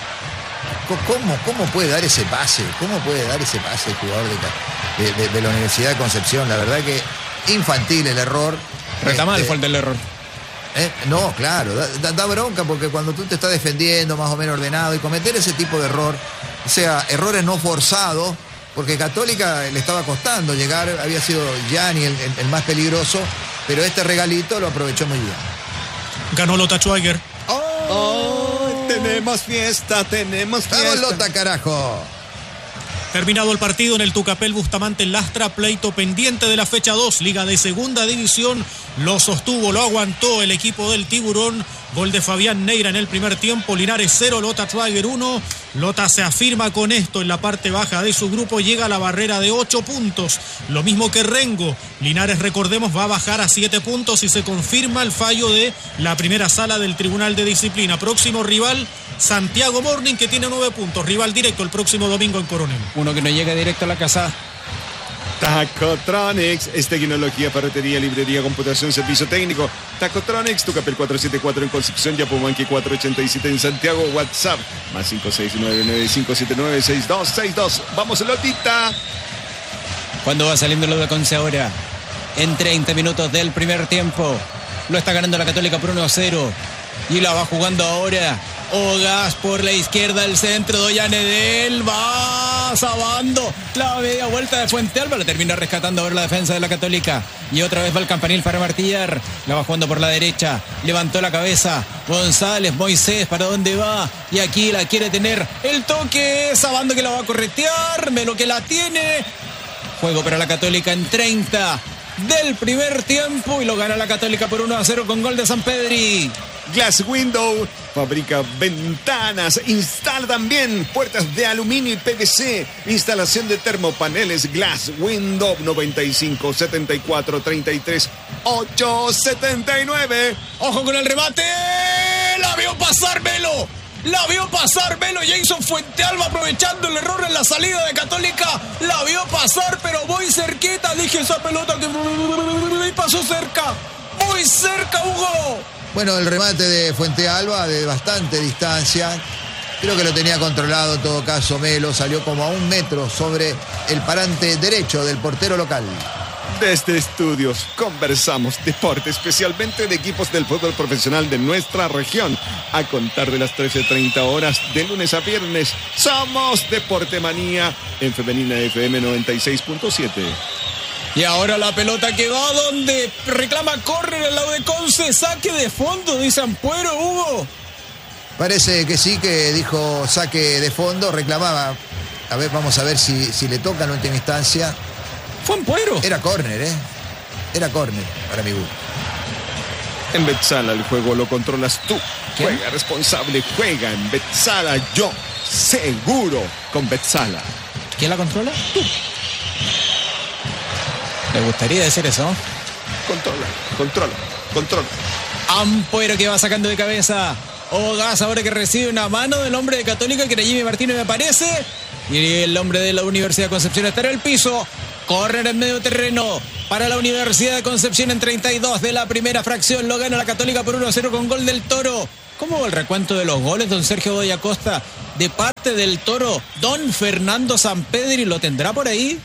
[SPEAKER 1] ¿Cómo puede dar ese pase? ¿Cómo puede dar ese pase el jugador de la Universidad de Concepción? La verdad que infantil el error.
[SPEAKER 4] Está mal fue el del error.
[SPEAKER 1] No, claro, da bronca porque cuando tú te estás defendiendo más o menos ordenado y cometer ese tipo de error, o sea, errores no forzados, porque Católica le estaba costando llegar, había sido Gianni el más peligroso, pero este regalito lo aprovechó muy bien.
[SPEAKER 3] Ganó Lota Schwager.
[SPEAKER 2] Tenemos fiesta.
[SPEAKER 1] ¡Vamos, Lota, carajo!
[SPEAKER 3] Terminado el partido en el Tucapel Bustamante Lastra, pleito pendiente de la fecha 2, Liga de Segunda División, lo sostuvo, lo aguantó el equipo del Tiburón. Gol de Fabián Neira en el primer tiempo, Linares 0, Lota Schwager 1. Lota se afirma con esto en la parte baja de su grupo, llega a la barrera de 8 puntos, lo mismo que Rengo. Linares, recordemos, va a bajar a 7 puntos y se confirma el fallo de la primera sala del Tribunal de Disciplina. Próximo rival, Santiago Morning, que tiene 9 puntos, rival directo el próximo domingo en Coronel.
[SPEAKER 4] Uno que no llega directo a la casa.
[SPEAKER 2] Tacotronics es tecnología, ferretería, librería, computación, servicio técnico. Tacotronics, Tucapel 474 en Concepción, Yapomanqui 487 en Santiago. WhatsApp más 56995796262. Vamos, Lotita.
[SPEAKER 4] Cuando va saliendo lo de Conce ahora, en 30 minutos del primer tiempo, lo está ganando la Católica por 1-0 y la va jugando ahora. Ogas por la izquierda, el centro de Ollanedel, va Sabando, la media vuelta de Fuente Alba, la termina rescatando ahora la defensa de la Católica, y otra vez va el campanil para martillar, la va jugando por la derecha, levantó la cabeza, González, Moisés, ¿para dónde va? Y aquí la quiere tener, el toque, Sabando que la va a corretear, Melo que la tiene, juego para la Católica en 30 del primer tiempo, y lo gana la Católica por 1-0 con gol de Sampedri.
[SPEAKER 2] Glass Window fabrica ventanas, instala también puertas de aluminio y PVC, instalación de termopaneles. Glass Window 95 74 33 879.
[SPEAKER 4] Ojo con el remate, la vio pasar Melo, Jason Fuentealba aprovechando el error en la salida de Católica, la vio pasar pero muy cerquita, dije esa pelota que pasó cerca, muy cerca, Hugo.
[SPEAKER 1] Bueno, el remate de Fuente Alba de bastante distancia. Creo que lo tenía controlado en todo caso Melo. Salió como a 1 metro sobre el parante derecho del portero local.
[SPEAKER 2] Desde estudios conversamos deporte, especialmente de equipos del fútbol profesional de nuestra región. A contar de las 13:30 horas de lunes a viernes, somos Deporte Manía en Femenina FM 96.7.
[SPEAKER 4] Y ahora la pelota que va donde reclama córner al lado de Conce, saque de fondo, dice Ampuero, Hugo.
[SPEAKER 1] Parece que sí, que dijo saque de fondo, reclamaba. A ver, vamos a ver si le toca en última instancia.
[SPEAKER 4] Fue Ampuero.
[SPEAKER 1] Era córner, Era córner, para mi gusto.
[SPEAKER 2] En Betsala el juego lo controlas tú.
[SPEAKER 4] ¿Quién?
[SPEAKER 2] Juega responsable, juega en Betsala. Yo seguro con Betsala.
[SPEAKER 4] ¿Quién la controla? Tú. Me gustaría decir eso.
[SPEAKER 2] Controla.
[SPEAKER 4] Ampuero que va sacando de cabeza. Ogas ahora que recibe una mano del hombre de Católica, que era Jimmy Martínez, me parece. Y el hombre de la Universidad de Concepción está en el piso. Correr en medio terreno para la Universidad de Concepción en 32 de la primera fracción. Lo gana la Católica por 1-0 con gol del Toro. ¿Cómo va el recuento de los goles, don Sergio Godoy Acosta? De parte del Toro, don Fernando Sampedri, ¿lo tendrá por ahí?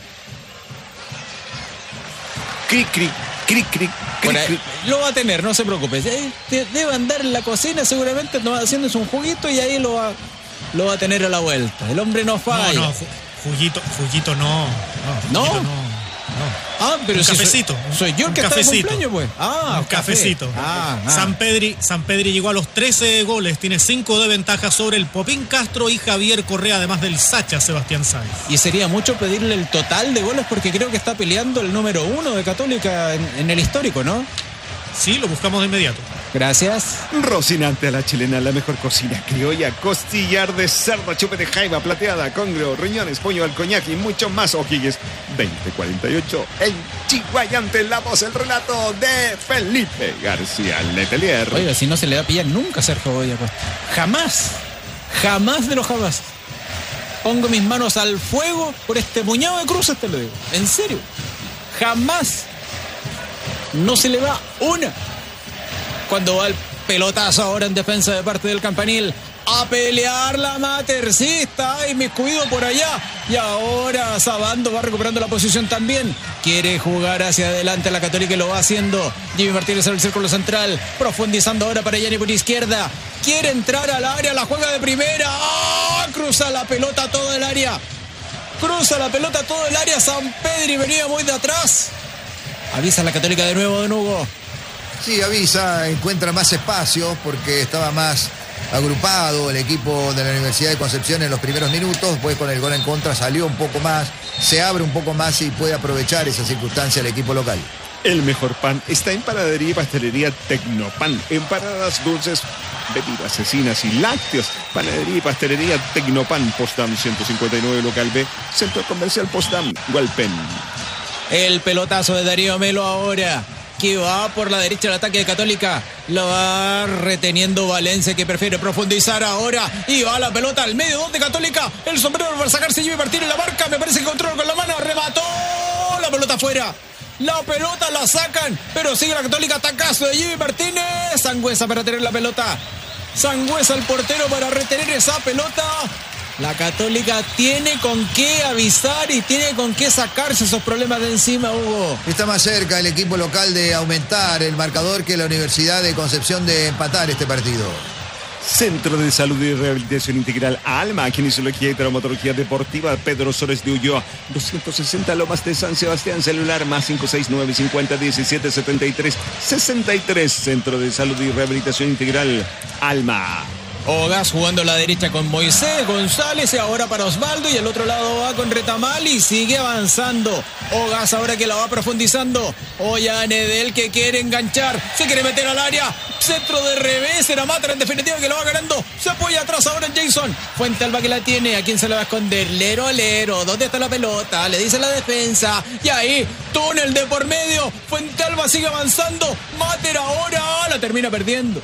[SPEAKER 2] Cric.
[SPEAKER 4] Por ahí, lo va a tener, no se preocupe. Debe andar en la cocina, seguramente no, haciéndose un juguito, y ahí lo va a tener a la vuelta. El hombre no falla.
[SPEAKER 3] No, juguito no.
[SPEAKER 4] ¿No?
[SPEAKER 3] Juguito no.
[SPEAKER 4] Ah, pero
[SPEAKER 3] un
[SPEAKER 4] si
[SPEAKER 3] cafecito.
[SPEAKER 4] Soy yo el que está de cumpleaños, pues.
[SPEAKER 3] Un cafecito. San Pedri llegó a los 13 goles, tiene 5 de ventaja sobre el Popín Castro y Javier Correa, además del Sacha Sebastián Sáenz.
[SPEAKER 4] Y sería mucho pedirle el total de goles, porque creo que está peleando el número 1 de Católica en el histórico, ¿no?
[SPEAKER 3] Sí, lo buscamos de inmediato.
[SPEAKER 4] Gracias.
[SPEAKER 2] Rocinante a la chilena, la mejor cocina criolla, costillar de cerdo, chupe de jaiba, plateada, congrio, riñones, pollo al coñac y mucho más. O'Higgins 2048 en Chiguayante, la voz, el relato de Felipe García Letelier.
[SPEAKER 4] Oiga, si no se le va a pillar nunca a Sergio Godoy Acosta. Jamás de los jamás. Pongo mis manos al fuego por este puñado de cruces, te lo digo. En serio. Jamás. No se le va una. Cuando va el pelotazo ahora en defensa de parte del Campanil. A pelear la Matercista. Ay, inmiscuido por allá. Y ahora Sabando va recuperando la posición también. Quiere jugar hacia adelante la Católica y lo va haciendo. Jimmy Martínez en el círculo central. Profundizando ahora para Yanni por izquierda. Quiere entrar al área. La juega de primera. ¡Oh! Cruza la pelota todo el área. Sampedri venía muy de atrás. Avisa la Católica de nuevo, don Hugo.
[SPEAKER 1] Sí, avisa, encuentra más espacio porque estaba más agrupado el equipo de la Universidad de Concepción en los primeros minutos. Pues con el gol en contra salió un poco más, se abre un poco más y puede aprovechar esa circunstancia el equipo local.
[SPEAKER 2] El mejor pan está en Panadería y Pastelería Tecnopan. Empanadas dulces, bebidas, cecinas y lácteos. Panadería y Pastelería Tecnopan. Potsdam 159, local B, Centro Comercial Potsdam, Hualpén.
[SPEAKER 4] El pelotazo de Darío Melo ahora, que va por la derecha del ataque de Católica. Lo va reteniendo Valencia, que prefiere profundizar ahora. Y va la pelota al medio, donde Católica. El sombrero para sacarse Jimmy Martínez, la marca. Me parece que controla con la mano. Remató. La pelota afuera. La pelota la sacan, pero sigue la Católica. Atacazo de Jimmy Martínez. Sangüesa para tener la pelota. Sangüesa el portero para retener esa pelota. La Católica tiene con qué avisar y tiene con qué sacarse esos problemas de encima, Hugo.
[SPEAKER 1] Está más cerca el equipo local de aumentar el marcador que la Universidad de Concepción de empatar este partido.
[SPEAKER 2] Centro de Salud y Rehabilitación Integral Alma, Kinesiología y Traumatología Deportiva Pedro Sores de Ulloa, 260 Lomas de San Sebastián, celular más 569 50 17 73 63. Centro de Salud y Rehabilitación Integral Alma.
[SPEAKER 4] Ogas jugando a la derecha con Moisés González y ahora para Osvaldo, y el otro lado va con Retamal y sigue avanzando. Ogas ahora que la va profundizando. Ollanedel que quiere enganchar, se quiere meter al área. Centro de revés, era Matra en definitiva que lo va ganando. Se apoya atrás ahora en Jason. Fuentealba que la tiene, ¿a quién se le va a esconder? Lero, ¿dónde está la pelota? Le dice la defensa. Y ahí, túnel de por medio. Fuentealba sigue avanzando. Mater ahora la termina perdiendo.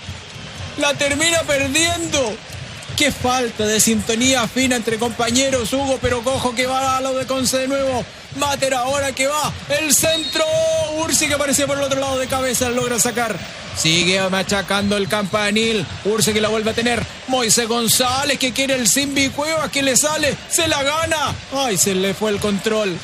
[SPEAKER 4] Qué falta de sintonía fina entre compañeros, Hugo, pero cojo que va a lo de Conce de nuevo. Mater ahora que va, el centro. Ursi que aparecía por el otro lado de cabeza, logra sacar. Sigue machacando el Campanil. Ursi que la vuelve a tener. Moisés González que quiere el Simbi Cuevas, que le sale, se la gana. Ay, se le fue el control.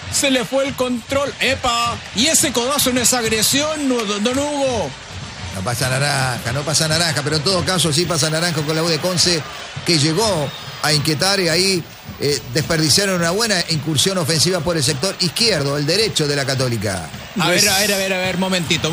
[SPEAKER 4] ¡Epa! Y ese codazo no es agresión, don Hugo.
[SPEAKER 1] No pasa naranja, pero en todo caso sí pasa naranja con la U de Conce, que llegó a inquietar y ahí desperdiciaron una buena incursión ofensiva por el sector izquierdo, el derecho de la Católica.
[SPEAKER 4] A ver, momentito.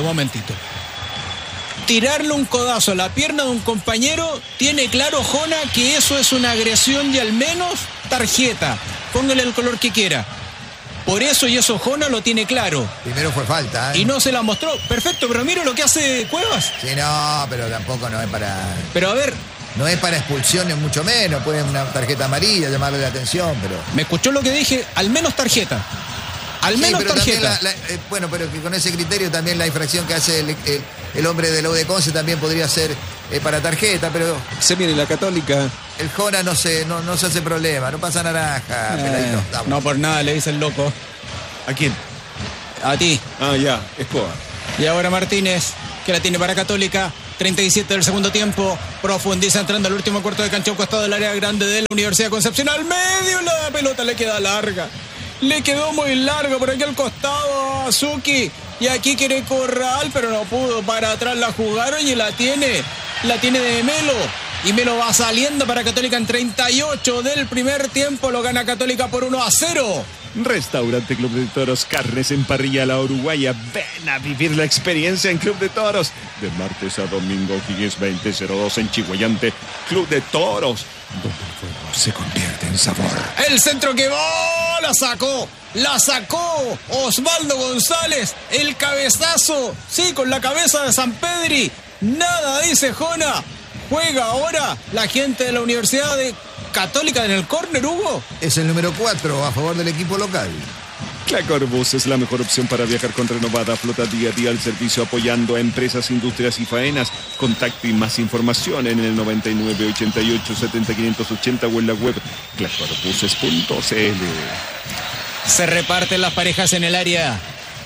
[SPEAKER 4] Tirarle un codazo a la pierna de un compañero, tiene claro Jona que eso es una agresión y al menos tarjeta. Póngale el color que quiera. Por eso y eso Jona lo tiene claro.
[SPEAKER 1] Primero fue falta, ¿eh?
[SPEAKER 4] Y no se la mostró. Perfecto, pero mira lo que hace Cuevas.
[SPEAKER 1] Sí, no, pero tampoco no es para...
[SPEAKER 4] Pero a ver,
[SPEAKER 1] No es para expulsión, ni mucho menos. Puede una tarjeta amarilla llamarle la atención, pero...
[SPEAKER 4] ¿me escuchó lo que dije? Al menos tarjeta. Al menos
[SPEAKER 1] pero
[SPEAKER 4] tarjeta.
[SPEAKER 1] Bueno, pero que con ese criterio también la infracción que hace el hombre de la U de Conce también podría ser para tarjeta, pero...
[SPEAKER 2] Se viene la Católica.
[SPEAKER 1] El Jona no se hace problema, no pasa naranja. Peladito,
[SPEAKER 4] No por nada le dice el loco.
[SPEAKER 2] ¿A quién?
[SPEAKER 4] A ti.
[SPEAKER 2] Ah, ya, Escobar.
[SPEAKER 4] Y ahora Martínez, que la tiene para Católica. 37 del segundo tiempo. Profundiza entrando al último cuarto de cancha, a un costado del área grande de la Universidad de Concepción. Al medio la pelota le queda larga. Le quedó muy larga por aquí al costado a Azuki. Y aquí quiere Corral, pero no pudo. Para atrás la jugaron y la tiene de Melo. Y Melo va saliendo para Católica en 38 del primer tiempo. Lo gana Católica por 1-0.
[SPEAKER 2] Restaurante Club de Toros, carnes en parrilla a la uruguaya. Ven a vivir la experiencia en Club de Toros. De martes a domingo, Higgins 2002 en Chihuayante. Club de Toros, donde el fuego se convierte en sabor.
[SPEAKER 4] El centro que va, la sacó Osvaldo González, el cabezazo, sí, con la cabeza de Sampedri. Nada, dice Jona. Juega ahora la gente de la Universidad de Católica en el córner, Hugo.
[SPEAKER 1] Es el número 4 a favor del equipo local.
[SPEAKER 2] Clacorbus es la mejor opción para viajar con renovada flota día a día al servicio, apoyando a empresas, industrias y faenas. Contacto y más información en el 99 88 70 580 o en la web clacorbuses.cl.
[SPEAKER 4] Se reparten las parejas en el área.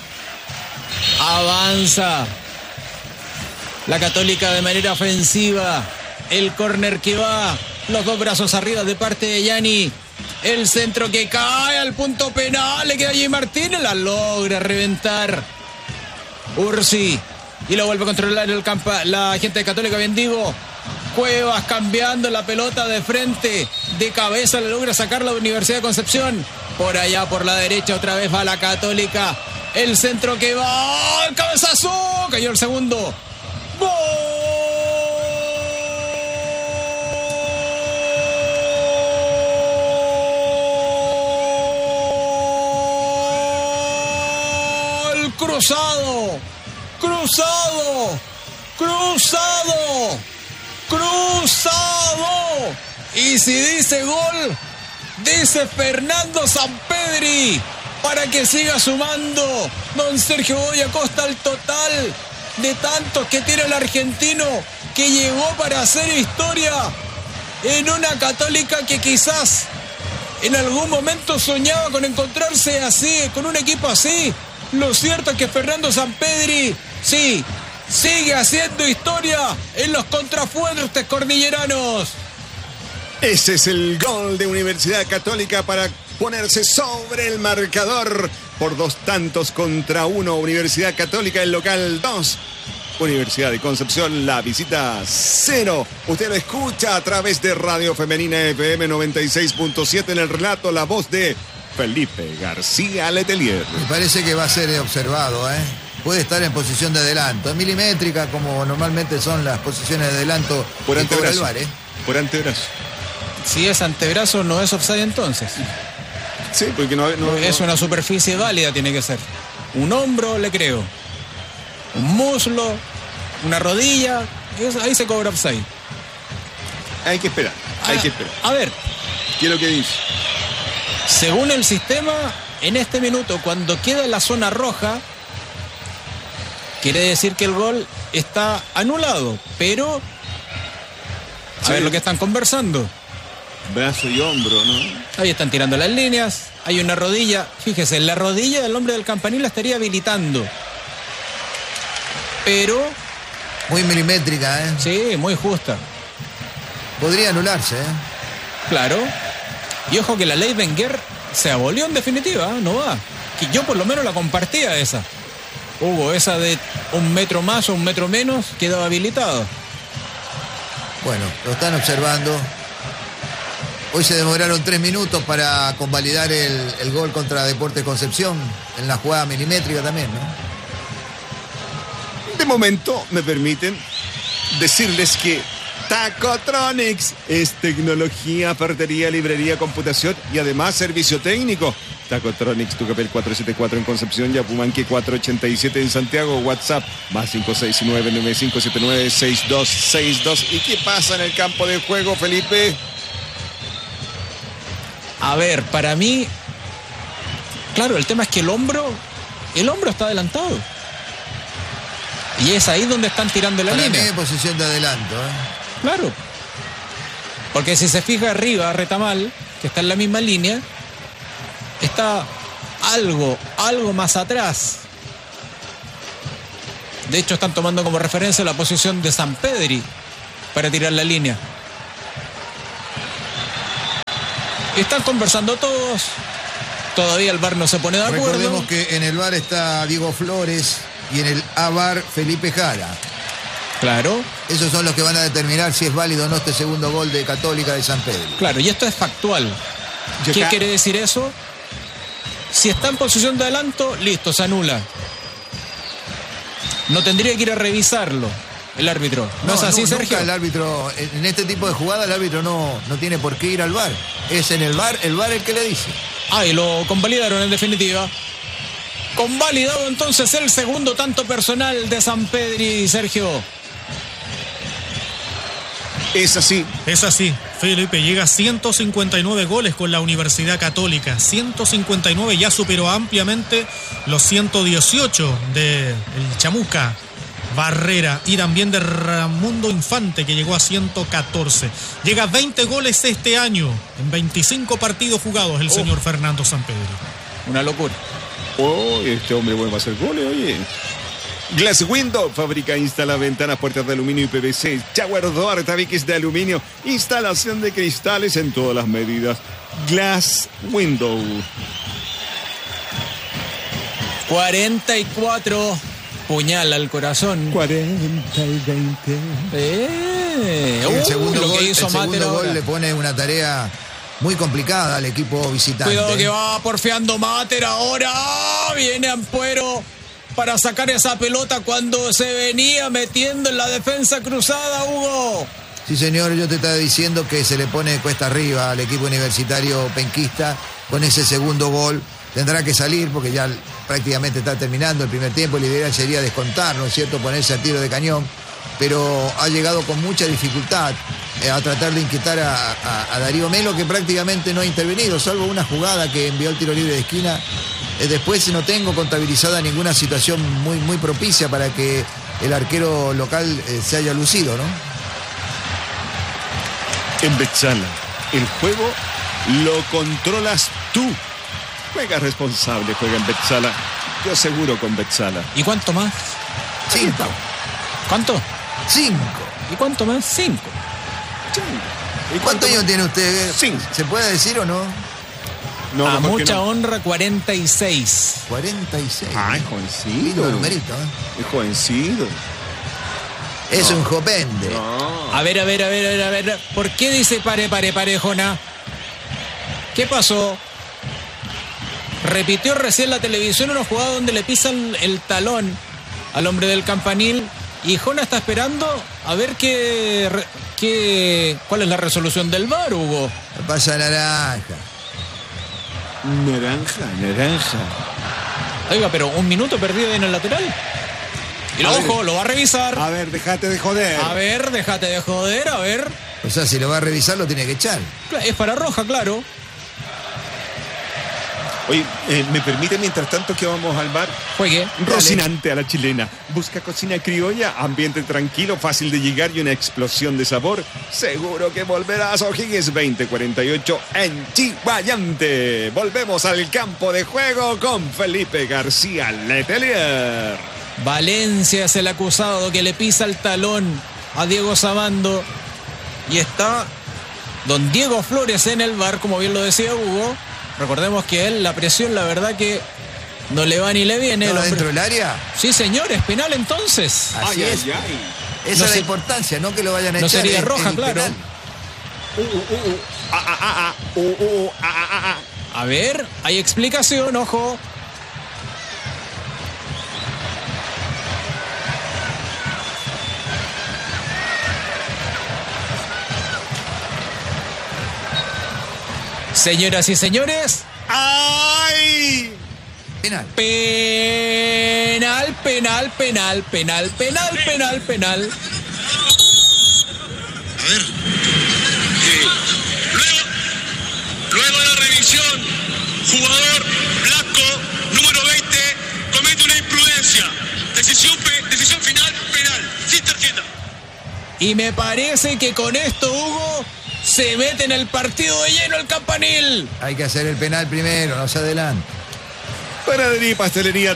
[SPEAKER 4] Avanza la Católica de manera ofensiva. El córner que va, los dos brazos arriba de parte de Gianni. El centro que cae al punto penal, le queda allí Martínez, la logra reventar Ursi y lo vuelve a controlar el campo la gente de Católica, bien digo. Cuevas cambiando la pelota de frente, de cabeza le logra sacar la Universidad de Concepción. Por allá por la derecha otra vez va la Católica. El centro que va, el cabezazo, cayó el segundo. ¡Gol! Cruzado. Y si dice gol, dice Fernando Sampedri, para que siga sumando don Sergio Godoy Acosta al total de tantos que tiene el argentino, que llegó para hacer historia en una Católica que quizás en algún momento soñaba con encontrarse así, con un equipo así. Lo cierto es que Fernando Sampedri, sí, sigue haciendo historia en los contrafuertes cordilleranos.
[SPEAKER 2] Ese es el gol de Universidad Católica para ponerse sobre el marcador por 2-1. Universidad Católica, el local 2. Universidad de Concepción, la visita 0. Usted lo escucha a través de Radio Femenina FM 96.7 en el relato, la voz de Felipe García Letelier.
[SPEAKER 1] Me parece que va a ser observado, ¿eh? Puede estar en posición de adelanto. Es milimétrica, como normalmente son las posiciones de adelanto
[SPEAKER 2] por
[SPEAKER 1] que cobra el
[SPEAKER 2] antebrazo.
[SPEAKER 1] VAR, ¿eh?
[SPEAKER 2] Por antebrazo.
[SPEAKER 4] Si es antebrazo, no es offside entonces.
[SPEAKER 2] Sí, porque no
[SPEAKER 4] es una superficie válida, tiene que ser. Un hombro, le creo. Un muslo, una rodilla, ahí se cobra offside.
[SPEAKER 2] Hay que esperar,
[SPEAKER 4] A ver.
[SPEAKER 2] ¿Qué es lo que dice?
[SPEAKER 4] Según el sistema, en este minuto, cuando queda en la zona roja, quiere decir que el gol está anulado, pero a ver lo que están conversando.
[SPEAKER 2] Brazo y hombro, ¿no?
[SPEAKER 4] Ahí están tirando las líneas, hay una rodilla. Fíjese, la rodilla del hombre del campanil la estaría habilitando. Pero...
[SPEAKER 1] muy milimétrica, ¿eh?
[SPEAKER 4] Sí, muy justa.
[SPEAKER 1] Podría anularse, ¿eh?
[SPEAKER 4] Claro. Y ojo que la ley Wenger se abolió en definitiva, ¿eh? No va. Que yo por lo menos la compartía esa. Hubo esa de 1 metro más o 1 metro menos, quedaba habilitado.
[SPEAKER 1] Bueno, lo están observando. Hoy se demoraron 3 minutos para convalidar el gol contra Deportes Concepción en la jugada milimétrica también, ¿no?
[SPEAKER 2] De momento, me permiten decirles que Tacotronics es tecnología, ferretería, librería, computación y además servicio técnico. Tacotronics, Tucapel 474 en Concepción, Yapumanque 487 en Santiago, WhatsApp más 569-9579-6262. ¿Y qué pasa en el campo de juego, Felipe?
[SPEAKER 4] A ver, para mí, claro, el tema es que el hombro está adelantado. Y es ahí donde están tirando la
[SPEAKER 1] Para
[SPEAKER 4] línea.
[SPEAKER 1] mí en posición de adelanto,
[SPEAKER 4] Claro. Porque si se fija arriba, Retamal, que está en la misma línea, está algo más atrás. De hecho, están tomando como referencia la posición de Sampedri para tirar la línea. Están conversando todos. Todavía el VAR no se pone de acuerdo.
[SPEAKER 1] Recordemos que en el VAR está Diego Flores y en el AVAR Felipe Jara.
[SPEAKER 4] Claro.
[SPEAKER 1] Esos son los que van a determinar si es válido o no este segundo gol de Católica de San Pedro.
[SPEAKER 4] Claro, y esto es factual. ¿Qué quiere decir eso? Si está en posición de adelanto, listo, se anula. No tendría que ir a revisarlo el árbitro. ¿No es así, Sergio?
[SPEAKER 1] El árbitro, en este tipo de jugada, el árbitro no tiene por qué ir al VAR. Es en el VAR el que le dice.
[SPEAKER 4] Y lo convalidaron en definitiva. Convalidado entonces el segundo tanto personal de Sampedri, Sergio.
[SPEAKER 2] Es así.
[SPEAKER 3] Es así. Felipe llega a 159 goles con la Universidad Católica. 159, ya superó ampliamente los 118 de el Chamuca Barrera y también de Ramundo Infante, que llegó a 114. Llega a 20 goles este año en 25 partidos jugados el señor Fernando Sampedri.
[SPEAKER 4] Una locura.
[SPEAKER 2] Este hombre vuelve a hacer goles, oye. Glass Window, fábrica, instala ventanas, puertas de aluminio y PVC. Shower door, tabiques de aluminio, instalación de cristales en todas las medidas. Glass Window.
[SPEAKER 4] 44, puñal al corazón.
[SPEAKER 2] 40 y 20.
[SPEAKER 1] El segundo
[SPEAKER 4] lo que hizo Mater ahora.
[SPEAKER 1] gol le pone una tarea muy complicada al equipo visitante.
[SPEAKER 4] Cuidado que va porfiando Mater ahora. Viene Ampuero para sacar esa pelota cuando se venía metiendo en la defensa cruzada, Hugo.
[SPEAKER 1] Sí, señor, yo te estaba diciendo que se le pone cuesta arriba al equipo universitario penquista con ese segundo gol. Tendrá que salir porque ya prácticamente está terminando el primer tiempo. El ideal sería descontar, ¿no es cierto?, ponerse a tiro de cañón. Pero ha llegado con mucha dificultad a tratar de inquietar a Darío Melo, que prácticamente no ha intervenido, salvo una jugada que envió el tiro libre de esquina. Después no tengo contabilizada ninguna situación muy propicia para que el arquero local se haya lucido, ¿no?
[SPEAKER 2] En Betzala, el juego lo controlas tú. Juega responsable, juega en Betzala. Yo seguro con Betzala.
[SPEAKER 4] ¿Y cuánto más?
[SPEAKER 1] 5.
[SPEAKER 4] ¿Cuánto?
[SPEAKER 1] 5.
[SPEAKER 4] ¿Y cuánto más? 5.
[SPEAKER 1] ¿Y cuántos años tiene usted?
[SPEAKER 2] 5.
[SPEAKER 1] ¿Se puede decir o no?
[SPEAKER 2] No,
[SPEAKER 4] a
[SPEAKER 2] mejor
[SPEAKER 4] mucha
[SPEAKER 2] que no.
[SPEAKER 4] honra, 46.
[SPEAKER 1] 46.
[SPEAKER 2] Ay,
[SPEAKER 1] Lindo
[SPEAKER 2] jovencito.
[SPEAKER 1] numerito,
[SPEAKER 2] Es jovencito.
[SPEAKER 1] Es un jopende.
[SPEAKER 2] No.
[SPEAKER 4] A ver. ¿Por qué dice pare, Jona? ¿Qué pasó? Repitió recién la televisión una jugada donde le pisan el talón al hombre del campanil y Jona está esperando a ver cuál es la resolución del VAR, Hugo.
[SPEAKER 1] Pasa naranja.
[SPEAKER 2] Naranja.
[SPEAKER 4] Oiga, pero un minuto perdido en el lateral. Y ojo, lo va a revisar.
[SPEAKER 2] A ver, déjate de joder.
[SPEAKER 4] A ver, déjate de joder, a ver.
[SPEAKER 1] O sea, si lo va a revisar, lo tiene que echar.
[SPEAKER 4] Es para roja, claro.
[SPEAKER 2] Oye, ¿me permite mientras tanto que vamos al bar?
[SPEAKER 4] Juegue.
[SPEAKER 2] Rocinante a la chilena. Busca cocina criolla, ambiente tranquilo, fácil de llegar y una explosión de sabor. Seguro que volverás. O'Higgins 2048 en Chiguayante. Volvemos al campo de juego con Felipe García Letelier.
[SPEAKER 4] Valencia es el acusado que le pisa el talón a Diego Sabando. Y está don Diego Flores en el VAR, como bien lo decía Hugo. Recordemos que él, la presión, la verdad que no le va ni le viene.
[SPEAKER 1] ¿Está dentro del área?
[SPEAKER 4] Sí, señor, es penal entonces.
[SPEAKER 1] Así es. Esa
[SPEAKER 4] No
[SPEAKER 1] es la
[SPEAKER 4] se-
[SPEAKER 1] importancia, no que lo vayan a
[SPEAKER 4] no
[SPEAKER 1] echar.
[SPEAKER 4] sería
[SPEAKER 1] es
[SPEAKER 4] roja,
[SPEAKER 1] el
[SPEAKER 4] claro.
[SPEAKER 1] penal.
[SPEAKER 4] A ver, hay explicación, ojo. Señoras y señores.
[SPEAKER 2] ¡Ay!
[SPEAKER 1] Penal.
[SPEAKER 4] Penal, penal, penal, penal, penal, penal, penal.
[SPEAKER 5] A ver. Luego de la revisión, jugador blanco, número 20, comete una imprudencia. Decisión final, penal, sin tarjeta.
[SPEAKER 4] Y me parece que con esto, Hugo, se mete en el partido de lleno el Campanil.
[SPEAKER 1] Hay que hacer el penal primero, no se adelante.
[SPEAKER 2] Panadería y pastelería